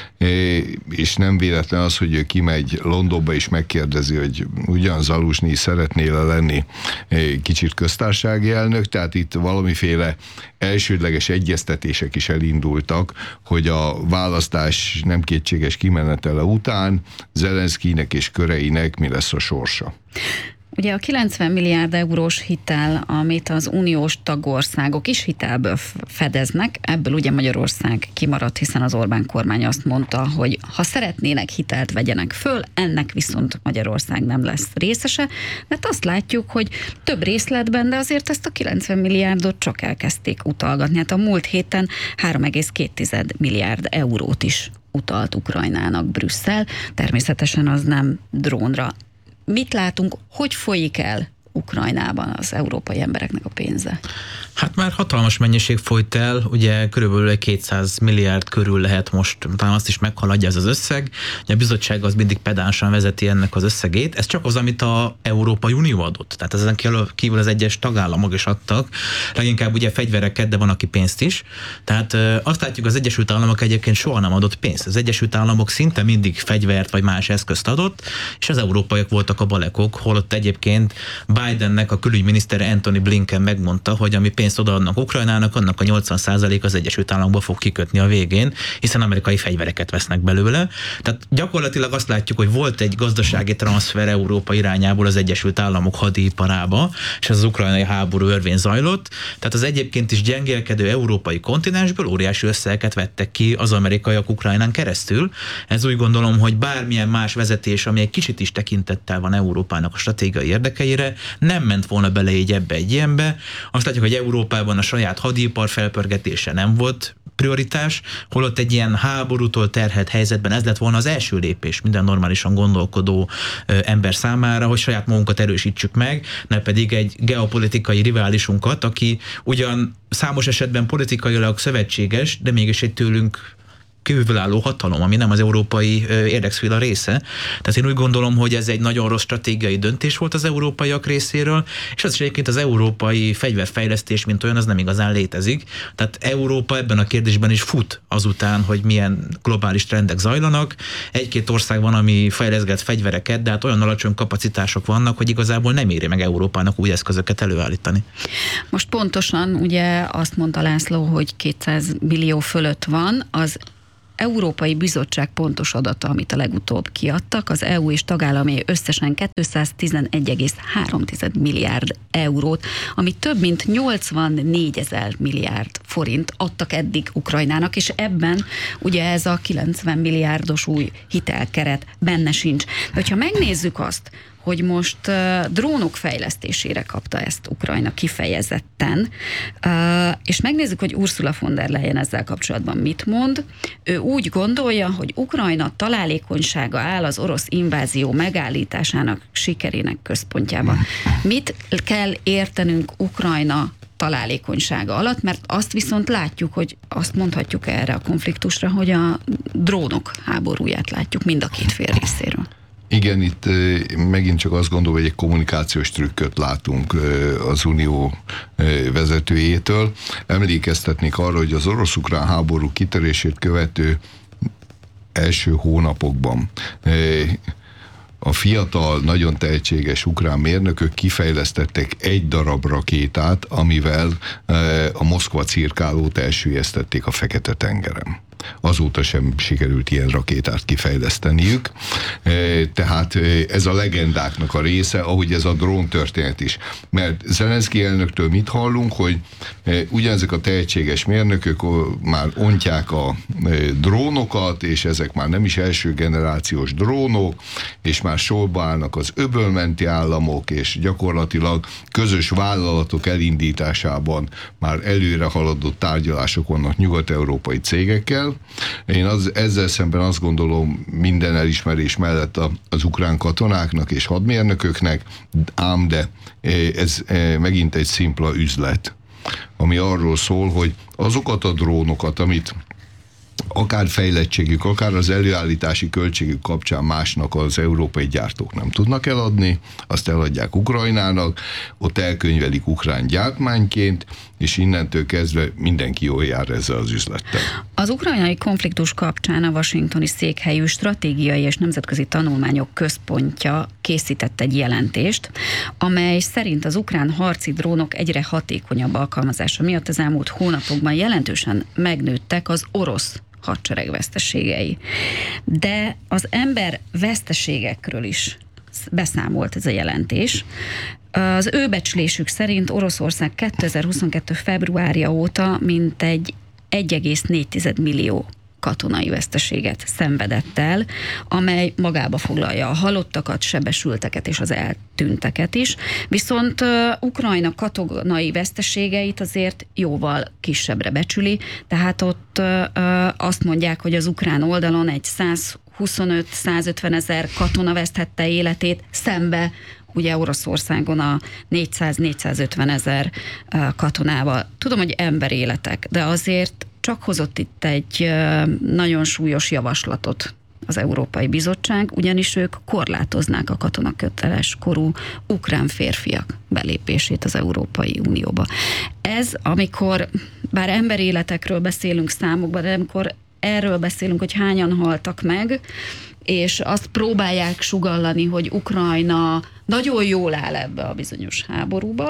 és nem véletlen az, hogy ő kimegy Londonba és megkérdezi, hogy ugyan Zaluzsnyi szeretnél lenni kicsit köztársasági elnök, tehát itt valamiféle elsődleges egyeztetések is elindultak, hogy a választás nem kétséges kimenetele után Zelenszkijnek és köreinek mi lesz a sorsa. Ugye a 90 milliárd eurós hitel, amit az uniós tagországok is hitelből fedeznek, ebből ugye Magyarország kimaradt, hiszen az Orbán kormány azt mondta, hogy ha szeretnének hitelt vegyenek föl, ennek viszont Magyarország nem lesz részese, mert azt látjuk, hogy több részletben, de azért ezt a 90 milliárdot csak elkezdték utalgatni. Hát a múlt héten 3,2 milliárd eurót is utalt Ukrajnának Brüsszel, természetesen az nem drónra. Mit látunk, hogy folyik el Ukrajnában az európai embereknek a pénze? Hát már hatalmas mennyiség folyt el, ugye körülbelül 200 milliárd körül lehet most, talán azt is meghaladja ez az összeg. Ugye a bizottság az mindig pedánsan vezeti ennek az összegét. Ez csak az, amit az Európai Unió adott. Tehát ezen kívül az egyes tagállamok is adtak. Leginkább ugye fegyvereket, de van, aki pénzt is. Tehát azt látjuk, az Egyesült Államok egyébként soha nem adott pénzt. Az Egyesült Államok szinte mindig fegyvert vagy más eszközt adott, és az európaiak voltak a balekok, holott egyébként Bidennek a külügyminisztere Antony Blinken megmondta, hogy ami pénzt pénzt odaadnak Ukrajnának, annak a 80% az Egyesült Államokba fog kikötni a végén, hiszen amerikai fegyvereket vesznek belőle. Tehát gyakorlatilag azt látjuk, hogy volt egy gazdasági transfer Európa irányából az Egyesült Államok hadiiparába, és ez az ukrajnai háború örvén zajlott. Tehát az egyébként is gyengélkedő európai kontinensből óriási összegeket vettek ki az amerikaiak Ukrajnán keresztül. Ez úgy gondolom, hogy bármilyen más vezetés, ami egy kicsit is tekintettel van Európának a stratégiai érdekeire, nem ment volna bele így ebbe egy ilyenbe. Azt látjuk, hogy Európában a saját hadipar felpörgetése nem volt prioritás, holott egy ilyen háborútól terhelt helyzetben ez lett volna az első lépés minden normálisan gondolkodó ember számára, hogy saját magunkat erősítsük meg, ne pedig egy geopolitikai riválisunkat, aki ugyan számos esetben politikailag szövetséges, de mégis egy tőlünk kívülálló hatalom, ami nem az európai érdekszféra része. Tehát én úgy gondolom, hogy ez egy nagyon rossz stratégiai döntés volt az európaiak részéről, és az is egyébként az európai fegyverfejlesztés, mint olyan, az nem igazán létezik. Tehát Európa ebben a kérdésben is fut azután, hogy milyen globális trendek zajlanak. Egy-két ország van, ami fejleszget fegyvereket, de hát olyan alacsony kapacitások vannak, hogy igazából nem éri meg Európának új eszközöket előállítani. Most pontosan ugye azt mondta László, hogy 200 millió fölött van, az Európai Bizottság pontos adata, amit a legutóbb kiadtak, az EU és tagállamé összesen 211,3 milliárd eurót, ami több mint 84 000 milliárd forint adtak eddig Ukrajnának, és ebben ugye ez a 90 milliárdos új hitelkeret benne sincs. Hogyha megnézzük azt, hogy most drónok fejlesztésére kapta ezt Ukrajna kifejezetten, és megnézzük, hogy Ursula von der Leyen ezzel kapcsolatban mit mond. Ő úgy gondolja, hogy Ukrajna találékonysága áll az orosz invázió megállításának sikerének központjában. Mit kell értenünk Ukrajna találékonysága alatt, mert azt viszont látjuk, hogy azt mondhatjuk erre a konfliktusra, hogy a drónok háborúját látjuk mind a két fél részéről. Igen, itt megint csak azt gondolom, hogy egy kommunikációs trükköt látunk az Unió vezetőjétől. Emlékeztetnék arra, hogy az orosz-ukrán háború kitörését követő első hónapokban a fiatal, nagyon tehetséges ukrán mérnökök kifejlesztettek egy darab rakétát, amivel a Moszkva cirkálót elsüllyesztették a Fekete-tengeren. Azóta sem sikerült ilyen rakétát kifejleszteniük. Tehát ez a legendáknak a része, ahogy ez a drón történet is. Mert Zelenszky elnöktől mit hallunk, hogy ugyanezek a tehetséges mérnökök már ontják a drónokat, és ezek már nem is első generációs drónok, és már sorba állnak az öbölmenti államok, és gyakorlatilag közös vállalatok elindításában már előre haladott tárgyalások vannak nyugat-európai cégekkel. Én ezzel szemben azt gondolom, minden elismerés mellett az ukrán katonáknak és hadmérnököknek, ám de ez megint egy szimpla üzlet, ami arról szól, hogy azokat a drónokat, amit akár fejlettségük, akár az előállítási költségük kapcsán másnak az európai gyártók nem tudnak eladni, azt eladják Ukrajnának, ott elkönyvelik ukrán gyártmányként, és innentől kezdve mindenki jól jár ezzel az üzlettel. Az ukrajnai konfliktus kapcsán a washingtoni székhelyű stratégiai és nemzetközi tanulmányok központja készített egy jelentést, amely szerint az ukrán harci drónok egyre hatékonyabb alkalmazása miatt az elmúlt hónapokban jelentősen megnőttek az orosz hadsereg veszteségei. De az ember veszteségekről is beszámolt ez a jelentés. Az ő becslésük szerint Oroszország 2022. februárja óta mintegy 1,4 millió katonai veszteséget szenvedett el, amely magába foglalja a halottakat, sebesülteket és az eltűnteket is. Viszont Ukrajna katonai veszteségeit azért jóval kisebbre becsüli, tehát ott azt mondják, hogy az ukrán oldalon egy 125-150 ezer katona veszthette életét, szembe ugye Oroszországon a 400-450 ezer katonával. Tudom, hogy emberéletek, de azért csak hozott itt egy nagyon súlyos javaslatot az Európai Bizottság, ugyanis ők korlátoznák a katonaköteles korú ukrán férfiak belépését az Európai Unióba. Ez, amikor bár emberéletekről beszélünk számokban, de amikor erről beszélünk, hogy hányan haltak meg, és azt próbálják sugallani, hogy Ukrajna nagyon jól áll ebbe a bizonyos háborúba,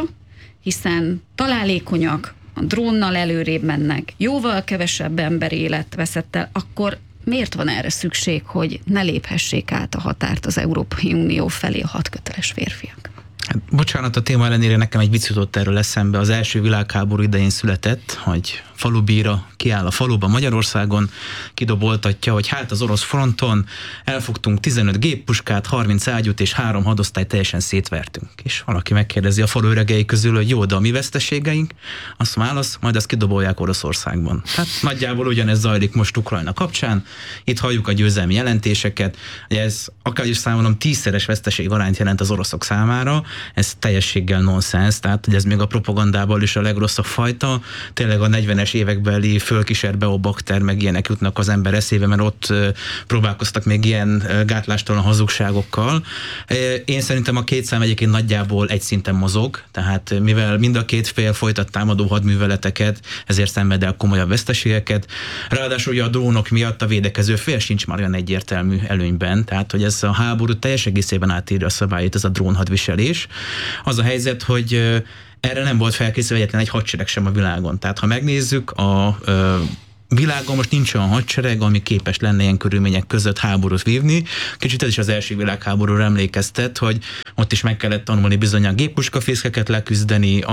hiszen találékonyak, a drónnal előrébb mennek, jóval kevesebb ember élet veszett el, akkor miért van erre szükség, hogy ne léphessék át a határt az Európai Unió felé a hadköteles férfiak? Hát, bocsánat, a téma ellenére nekem egy vicc jutott erről eszembe. Az első világháború idején született, hogy falubíra kiáll a faluba Magyarországon, kidoboltatja, hogy hát az orosz fronton elfogtunk 15 géppuskát, 30 ágyút és 3 hadosztályt teljesen szétvertünk. És valaki megkérdezi a falu öregei közül, hogy jó, de a mi veszteségeink? Azt válasz, majd azt kidobolják Oroszországban. Hát nagyjából ugyanez zajlik most Ukrajna kapcsán. Itt halljuk a győzelmi jelentéseket, hogy ez akár is számolom 10-szeres veszteség arányt jelent az oroszok számára. Ez teljességgel nonsens, tehát hogy ez még a propagandából is a legrosszabb fajta. Tényleg a 40-es évekbeli fölkísért beobakter, meg ilyenek jutnak az ember eszébe, mert ott próbálkoztak még ilyen gátlástalan hazugságokkal. Én szerintem a két szám egyébként nagyjából egy szinten mozog, tehát mivel mind a két fél folytat támadó hadműveleteket, ezért szenved el komolyabb veszteségeket. Ráadásul ugye a drónok miatt a védekező fél sincs már olyan egyértelmű előnyben, tehát hogy ez a háború teljes egészében átírja a szabályait, ez a drónhadviselés. Az a helyzet, hogy erre nem volt felkészülve egyetlen egy hadsereg sem a világon. Tehát ha megnézzük, a világon most nincs olyan hadsereg, ami képes lenne ilyen körülmények között háborút vívni. Kicsit ez is az első világháborúra emlékeztet, hogy ott is meg kellett tanulni bizony a géppuskafészkeket leküzdeni,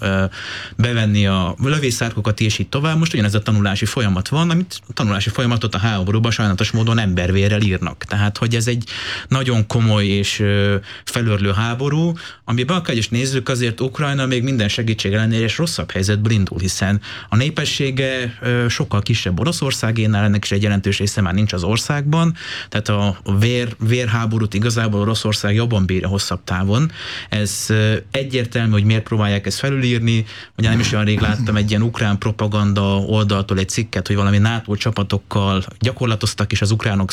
bevenni a lövészárkokat és így tovább. Most ugyanez a tanulási folyamat van, amit a tanulási folyamatot a háborúban sajnálatos módon embervérrel írnak. Tehát, hogy ez egy nagyon komoly és felőrlő háború, amiben akár is nézzük, azért Ukrajna még minden segítség ellenére és rosszabb helyzetből indul, hiszen a népessége sokkal kisebb Oroszországénál, ennek is egy jelentős része már nincs az országban, tehát a vérháborút igazából Oroszország jobban bírja hosszabb távon. Ez egyértelmű, hogy miért próbálják ezt felülírni. Ugye nem is olyan rég láttam egy ilyen ukrán propaganda oldaltól egy cikket, hogy valami NATO csapatokkal gyakorlatoztak, és az ukránok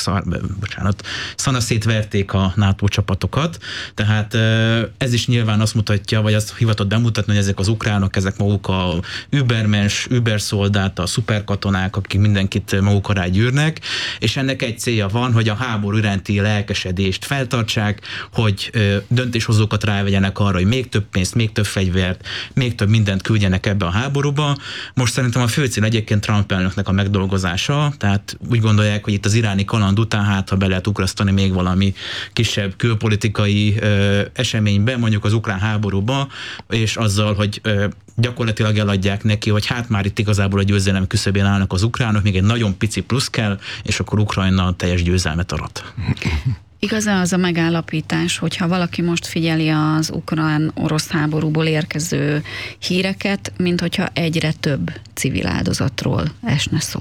szanaszét verték a NATO csapatokat. Tehát ez is nyilván azt mutatja, vagy azt hivatott bemutatni, hogy ezek az ukránok, ezek maguk a übermens, überszoldát, a szuperkatonák, akik mindenkit maguk alá gyűrnek, és ennek egy célja van, hogy a háború iránti lelkesedést feltartsák, hogy döntéshozókat rávegyenek arra, hogy még több pénzt, még több fegyvert, még több mindent küldjenek ebbe a háborúba. Most szerintem a fő cél egyébként Trump elnöknek a megdolgozása, tehát úgy gondolják, hogy itt az iráni kaland után hát, ha be lehet ugrasztani még valami kisebb külpolitikai eseménybe, mondjuk az ukrán háborúba, és azzal, hogy gyakorlatilag eladják neki, hogy hát már itt igazából a győzelem küszöbén állnak az ukránok, még egy nagyon pici plusz kell, és akkor Ukrajna teljes győzelmet arat. Igaz-e az a megállapítás, hogyha valaki most figyeli az ukrán-orosz háborúból érkező híreket, mint hogyha egyre több civil áldozatról esne szó?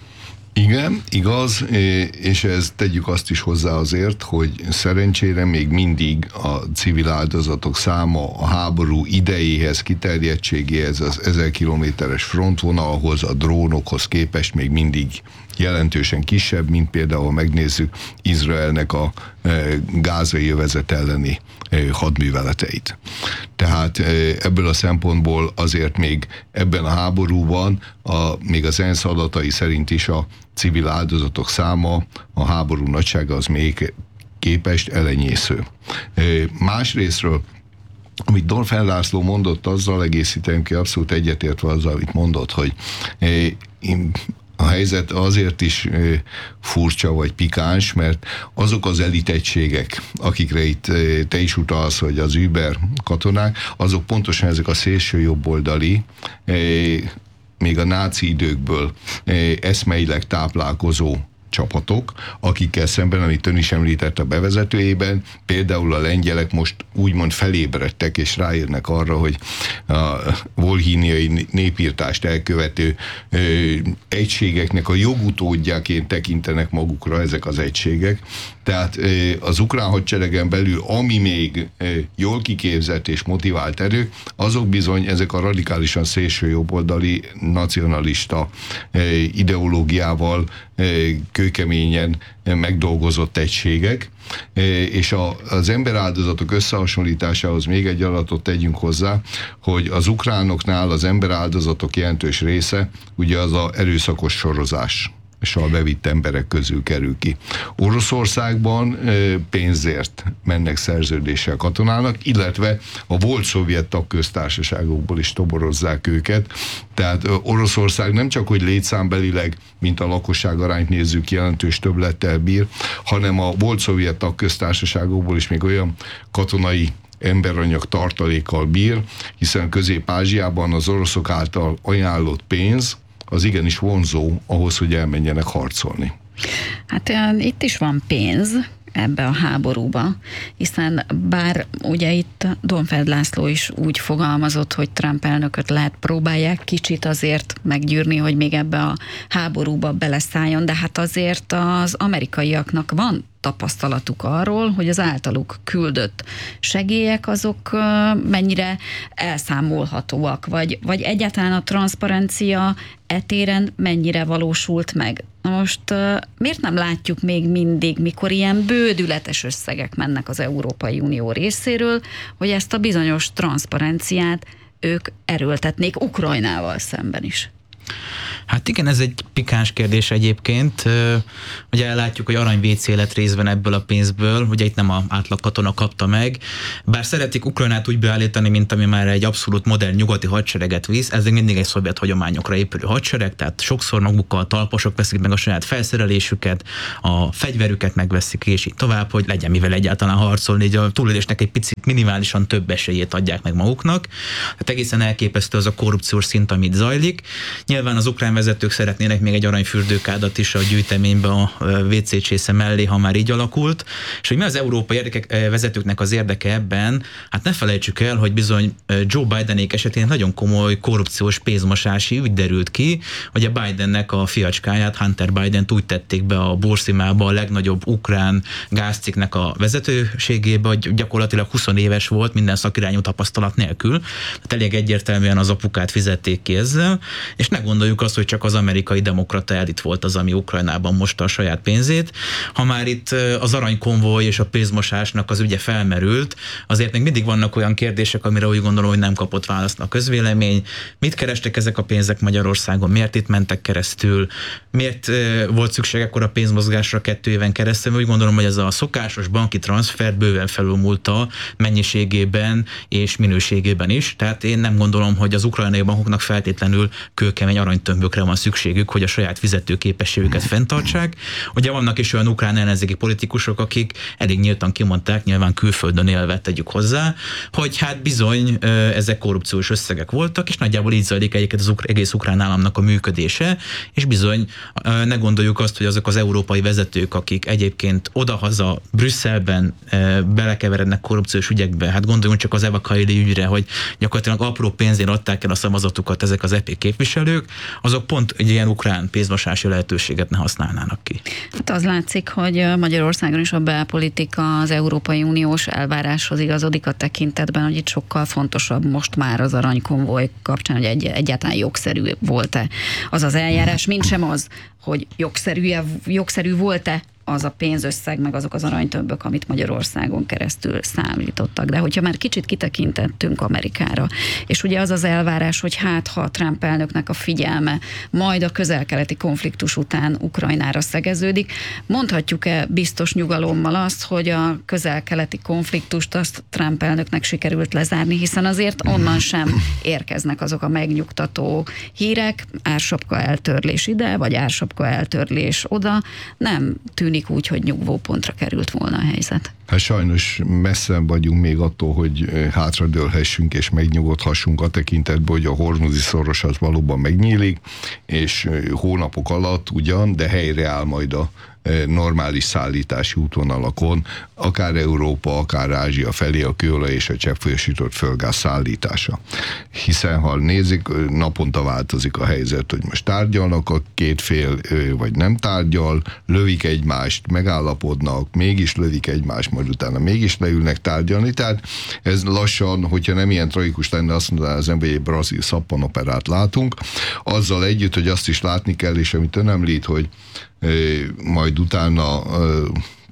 Igen, igaz, és ez tegyük azt is hozzá azért, hogy szerencsére még mindig a civil áldozatok száma a háború idejéhez, kiterjedtségéhez, az 1000 kilométeres frontvonalhoz, a drónokhoz képest még mindig jelentősen kisebb, mint például megnézzük Izraelnek a gázai övezet elleni hadműveleteit. Tehát ebből a szempontból azért még ebben a háborúban még az ENSZ adatai szerint is a civil áldozatok száma, a háború nagysága az még képest elenyésző. Másrésztről, amit Dorfán László mondott, azzal egészítem ki, abszolút egyetértve azzal, amit mondott, hogy a helyzet azért is furcsa vagy pikáns, mert azok az elitegységek, akikre itt te is utalsz, hogy az Uber katonák, azok pontosan ezek a szélső jobboldali, még a náci időkből eszmeileg táplálkozó csapatok, akikkel szemben, amit ön is említett a bevezetőjében, például a lengyelek most úgymond felébredtek, és ráérnek arra, hogy a volhíniai népírtást elkövető egységeknek a jogutódjaként tekintenek magukra ezek az egységek. Tehát az ukrán hadseregen belül, ami még jól kiképzett és motivált erő, azok bizony ezek a radikálisan szélsőjobboldali nacionalista ideológiával kőkeményen megdolgozott egységek, és az emberáldozatok összehasonlításához még egy adatot tegyünk hozzá, hogy az ukránoknál az emberáldozatok jelentős része ugye az a erőszakos sorozás és a bevitt emberek közül kerül ki. Oroszországban pénzért mennek szerződéssel katonának, illetve a volt szovjet tagköztársaságokból is toborozzák őket. Tehát Oroszország nem csak, hogy létszámbelileg, mint a lakosság arányt nézzük, jelentős többlettel bír, hanem a volt szovjet tagköztársaságokból is még olyan katonai emberanyag tartalékkal bír, hiszen Közép-Ázsiában az oroszok által ajánlott pénz az igenis vonzó ahhoz, hogy elmenjenek harcolni. Hát itt is van pénz ebbe a háborúba, hiszen bár ugye itt Donfeld László is úgy fogalmazott, hogy Trump elnököt próbálják kicsit azért meggyűrni, hogy még ebbe a háborúba beleszálljon, de hát azért az amerikaiaknak van tapasztalatuk arról, hogy az általuk küldött segélyek azok mennyire elszámolhatóak, vagy egyáltalán a transzparencia etéren mennyire valósult meg. Na most miért nem látjuk még mindig, mikor ilyen bődületes összegek mennek az Európai Unió részéről, hogy ezt a bizonyos transzparenciát ők erőltetnék Ukrajnával szemben is? Hát igen, ez egy pikáns kérdés egyébként. Ugye látjuk, hogy arany WC lett részben ebből a pénzből, ugye itt nem az átlag katona kapta meg, bár szeretik Ukrajnát úgy beállítani, mint ami már egy abszolút modern nyugati hadsereget visz, ez mindig egy szovjet hagyományokra épülő hadsereg, tehát sokszor magukkal a talpasok veszik meg a saját felszerelésüket, a fegyverüket megveszik, és így tovább, hogy legyen mivel egyáltalán harcolni, így a túlélésnek egy picit minimálisan több esélyét adják meg maguknak. Hát egészen elképesztő az a korrupciós szint, amit zajlik. Nyilván az ukrán vezetők szeretnének még egy aranyfürdőkádat is a gyűjteménybe a WC csésze mellé, ha már így alakult. És hogy mi az európai vezetőknek az érdeke ebben, hát ne felejtsük el, hogy bizony Joe Bidenék esetén nagyon komoly korrupciós pénzmosási ügy derült ki, hogy a Bidennek a fiacskáját, Hunter Bident úgy tették be a Burszimába, a legnagyobb ukrán gázcikknek a vezetőségébe, hogy gyakorlatilag 20 éves volt, minden szakirányú tapasztalat nélkül. Tehát elég egyértelműen az apukát fizették ki ezzel, és ne gondoljuk azt, hogy csak az amerikai demokrata elit volt az, ami Ukrajnában mosta a saját pénzét. Ha már itt az aranykonvoj és a pénzmosásnak az ügye felmerült, azért még mindig vannak olyan kérdések, amire úgy gondolom, hogy nem kapott választ a közvélemény. Mit kerestek ezek a pénzek Magyarországon? Miért itt mentek keresztül? Miért volt szükség ekkora pénzmozgásra 2 éven keresztül? Úgy gondolom, hogy ez a szokásos banki transfer bőven felülmúlta mennyiségében és minőségében is. Tehát én nem gondolom, hogy az ukrajnai bankoknak feltétlenül kőkemény aranytömbökre van szükségük, hogy a saját fizetőképességüket fenntartsák. Ugye vannak is olyan ukrán ellenzéki politikusok, akik elég nyíltan kimondták, nyilván külföldön élve tegyük hozzá, hogy hát bizony ezek korrupciós összegek voltak, és nagyjából így zajlik egyébként az egész ukrán államnak a működése, és bizony ne gondoljuk azt, hogy azok az európai vezetők, akik egyébként odahaza Brüsszelben belekeverednek korrupciós ügyekbe, hát gondoljunk csak az Eva Kaili ügyre, hogy gyakorlatilag apró pénzén adták el a szavazatukat ezek az EP képviselők, azok pont egy ilyen ukrán pénzmosási lehetőséget ne használnának ki. Hát az látszik, hogy Magyarországon is a belpolitika az Európai Uniós elváráshoz igazodik a tekintetben, hogy itt sokkal fontosabb most már az aranykonvoj kapcsán, hogy egyáltalán jogszerű volt-e az az eljárás, mint sem az, hogy jogszerű volt-e az a pénzösszeg, meg azok az aranytömbök, amit Magyarországon keresztül számítottak. De hogyha már kicsit kitekintettünk Amerikára, és ugye az az elvárás, hogy hát ha Trump elnöknek a figyelme majd a közel-keleti konfliktus után Ukrajnára szegeződik, mondhatjuk-e biztos nyugalommal azt, hogy a közel-keleti konfliktust azt Trump elnöknek sikerült lezárni, hiszen azért onnan sem érkeznek azok a megnyugtató hírek, ársapka eltörlés ide, vagy ársapka eltörlés oda, nem tűnik úgy, hogy nyugvópontra került volna a helyzet. Hát sajnos messze vagyunk még attól, hogy hátradőlhessünk és megnyugodhassunk a tekintetben, hogy a hormuzi szoros az valóban megnyílik, és hónapok alatt ugyan, de helyreáll majd a normális szállítási útvonalakon, akár Európa, akár Ázsia felé a kőolaj és a cseppfolyósított földgáz szállítása. Hiszen ha nézik, naponta változik a helyzet, hogy most tárgyalnak a két fél, vagy nem tárgyal, lövik egymást, megállapodnak, mégis lövik egymást, majd utána mégis leülnek tárgyalni, tehát ez lassan, hogyha nem ilyen tragikus lenne, azt mondaná az ember, hogy egy brazil szappanoperát látunk, azzal együtt, hogy azt is látni kell, és amit ön említ, hogy majd utána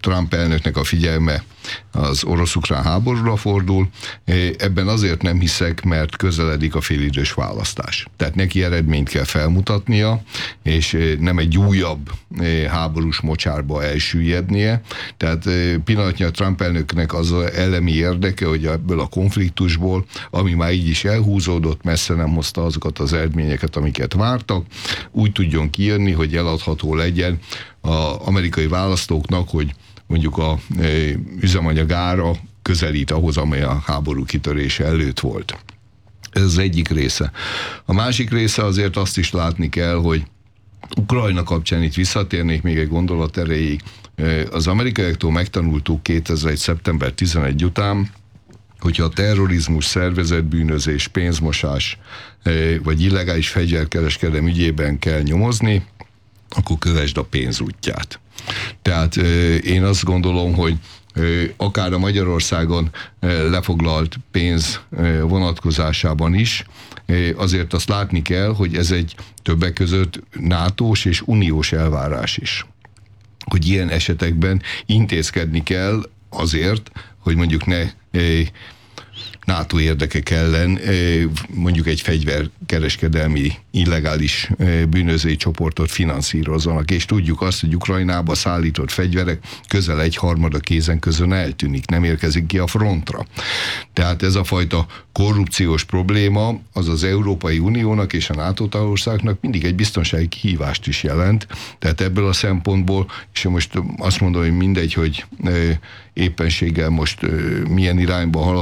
Trump elnöknek a figyelme az orosz-ukrán háborúra fordul. Ebben azért nem hiszek, mert közeledik a félidős választás. Tehát neki eredményt kell felmutatnia, és nem egy újabb háborús mocsárba elsüllyednie. Tehát pillanatnyilag Trump elnöknek az elemi érdeke, hogy ebből a konfliktusból, ami már így is elhúzódott, messze nem hozta azokat az eredményeket, amiket vártak, úgy tudjon kijönni, hogy eladható legyen az amerikai választóknak, hogy mondjuk a üzemanyag ára közelít ahhoz, amely a háború kitörése előtt volt. Ez az egyik része. A másik része azért azt is látni kell, hogy Ukrajna kapcsán itt visszatérnék még egy gondolat erejéig. Az amerikaiaktól megtanultuk 2001. szeptember 11 után, hogyha a terrorizmus, szervezetbűnözés, pénzmosás vagy illegális fegyverkereskedelem ügyében kell nyomozni, akkor kövesd a pénz útját. Tehát én azt gondolom, hogy akár a Magyarországon lefoglalt pénz vonatkozásában is, azért azt látni kell, hogy ez egy többek között NATO-s és uniós elvárás is. Hogy ilyen esetekben intézkedni kell azért, hogy mondjuk ne NATO érdekek ellen mondjuk egy fegyverkereskedelmi illegális bűnözői csoportot finanszírozzanak, és tudjuk azt, hogy Ukrajnába szállított fegyverek közel 1/3 kézen közön eltűnik, nem érkezik ki a frontra. Tehát ez a fajta korrupciós probléma az az Európai Uniónak és a NATO tagországnak mindig egy biztonsági kihívást is jelent, tehát ebből a szempontból, és most azt mondom, hogy mindegy, hogy éppenséggel most milyen irányba halad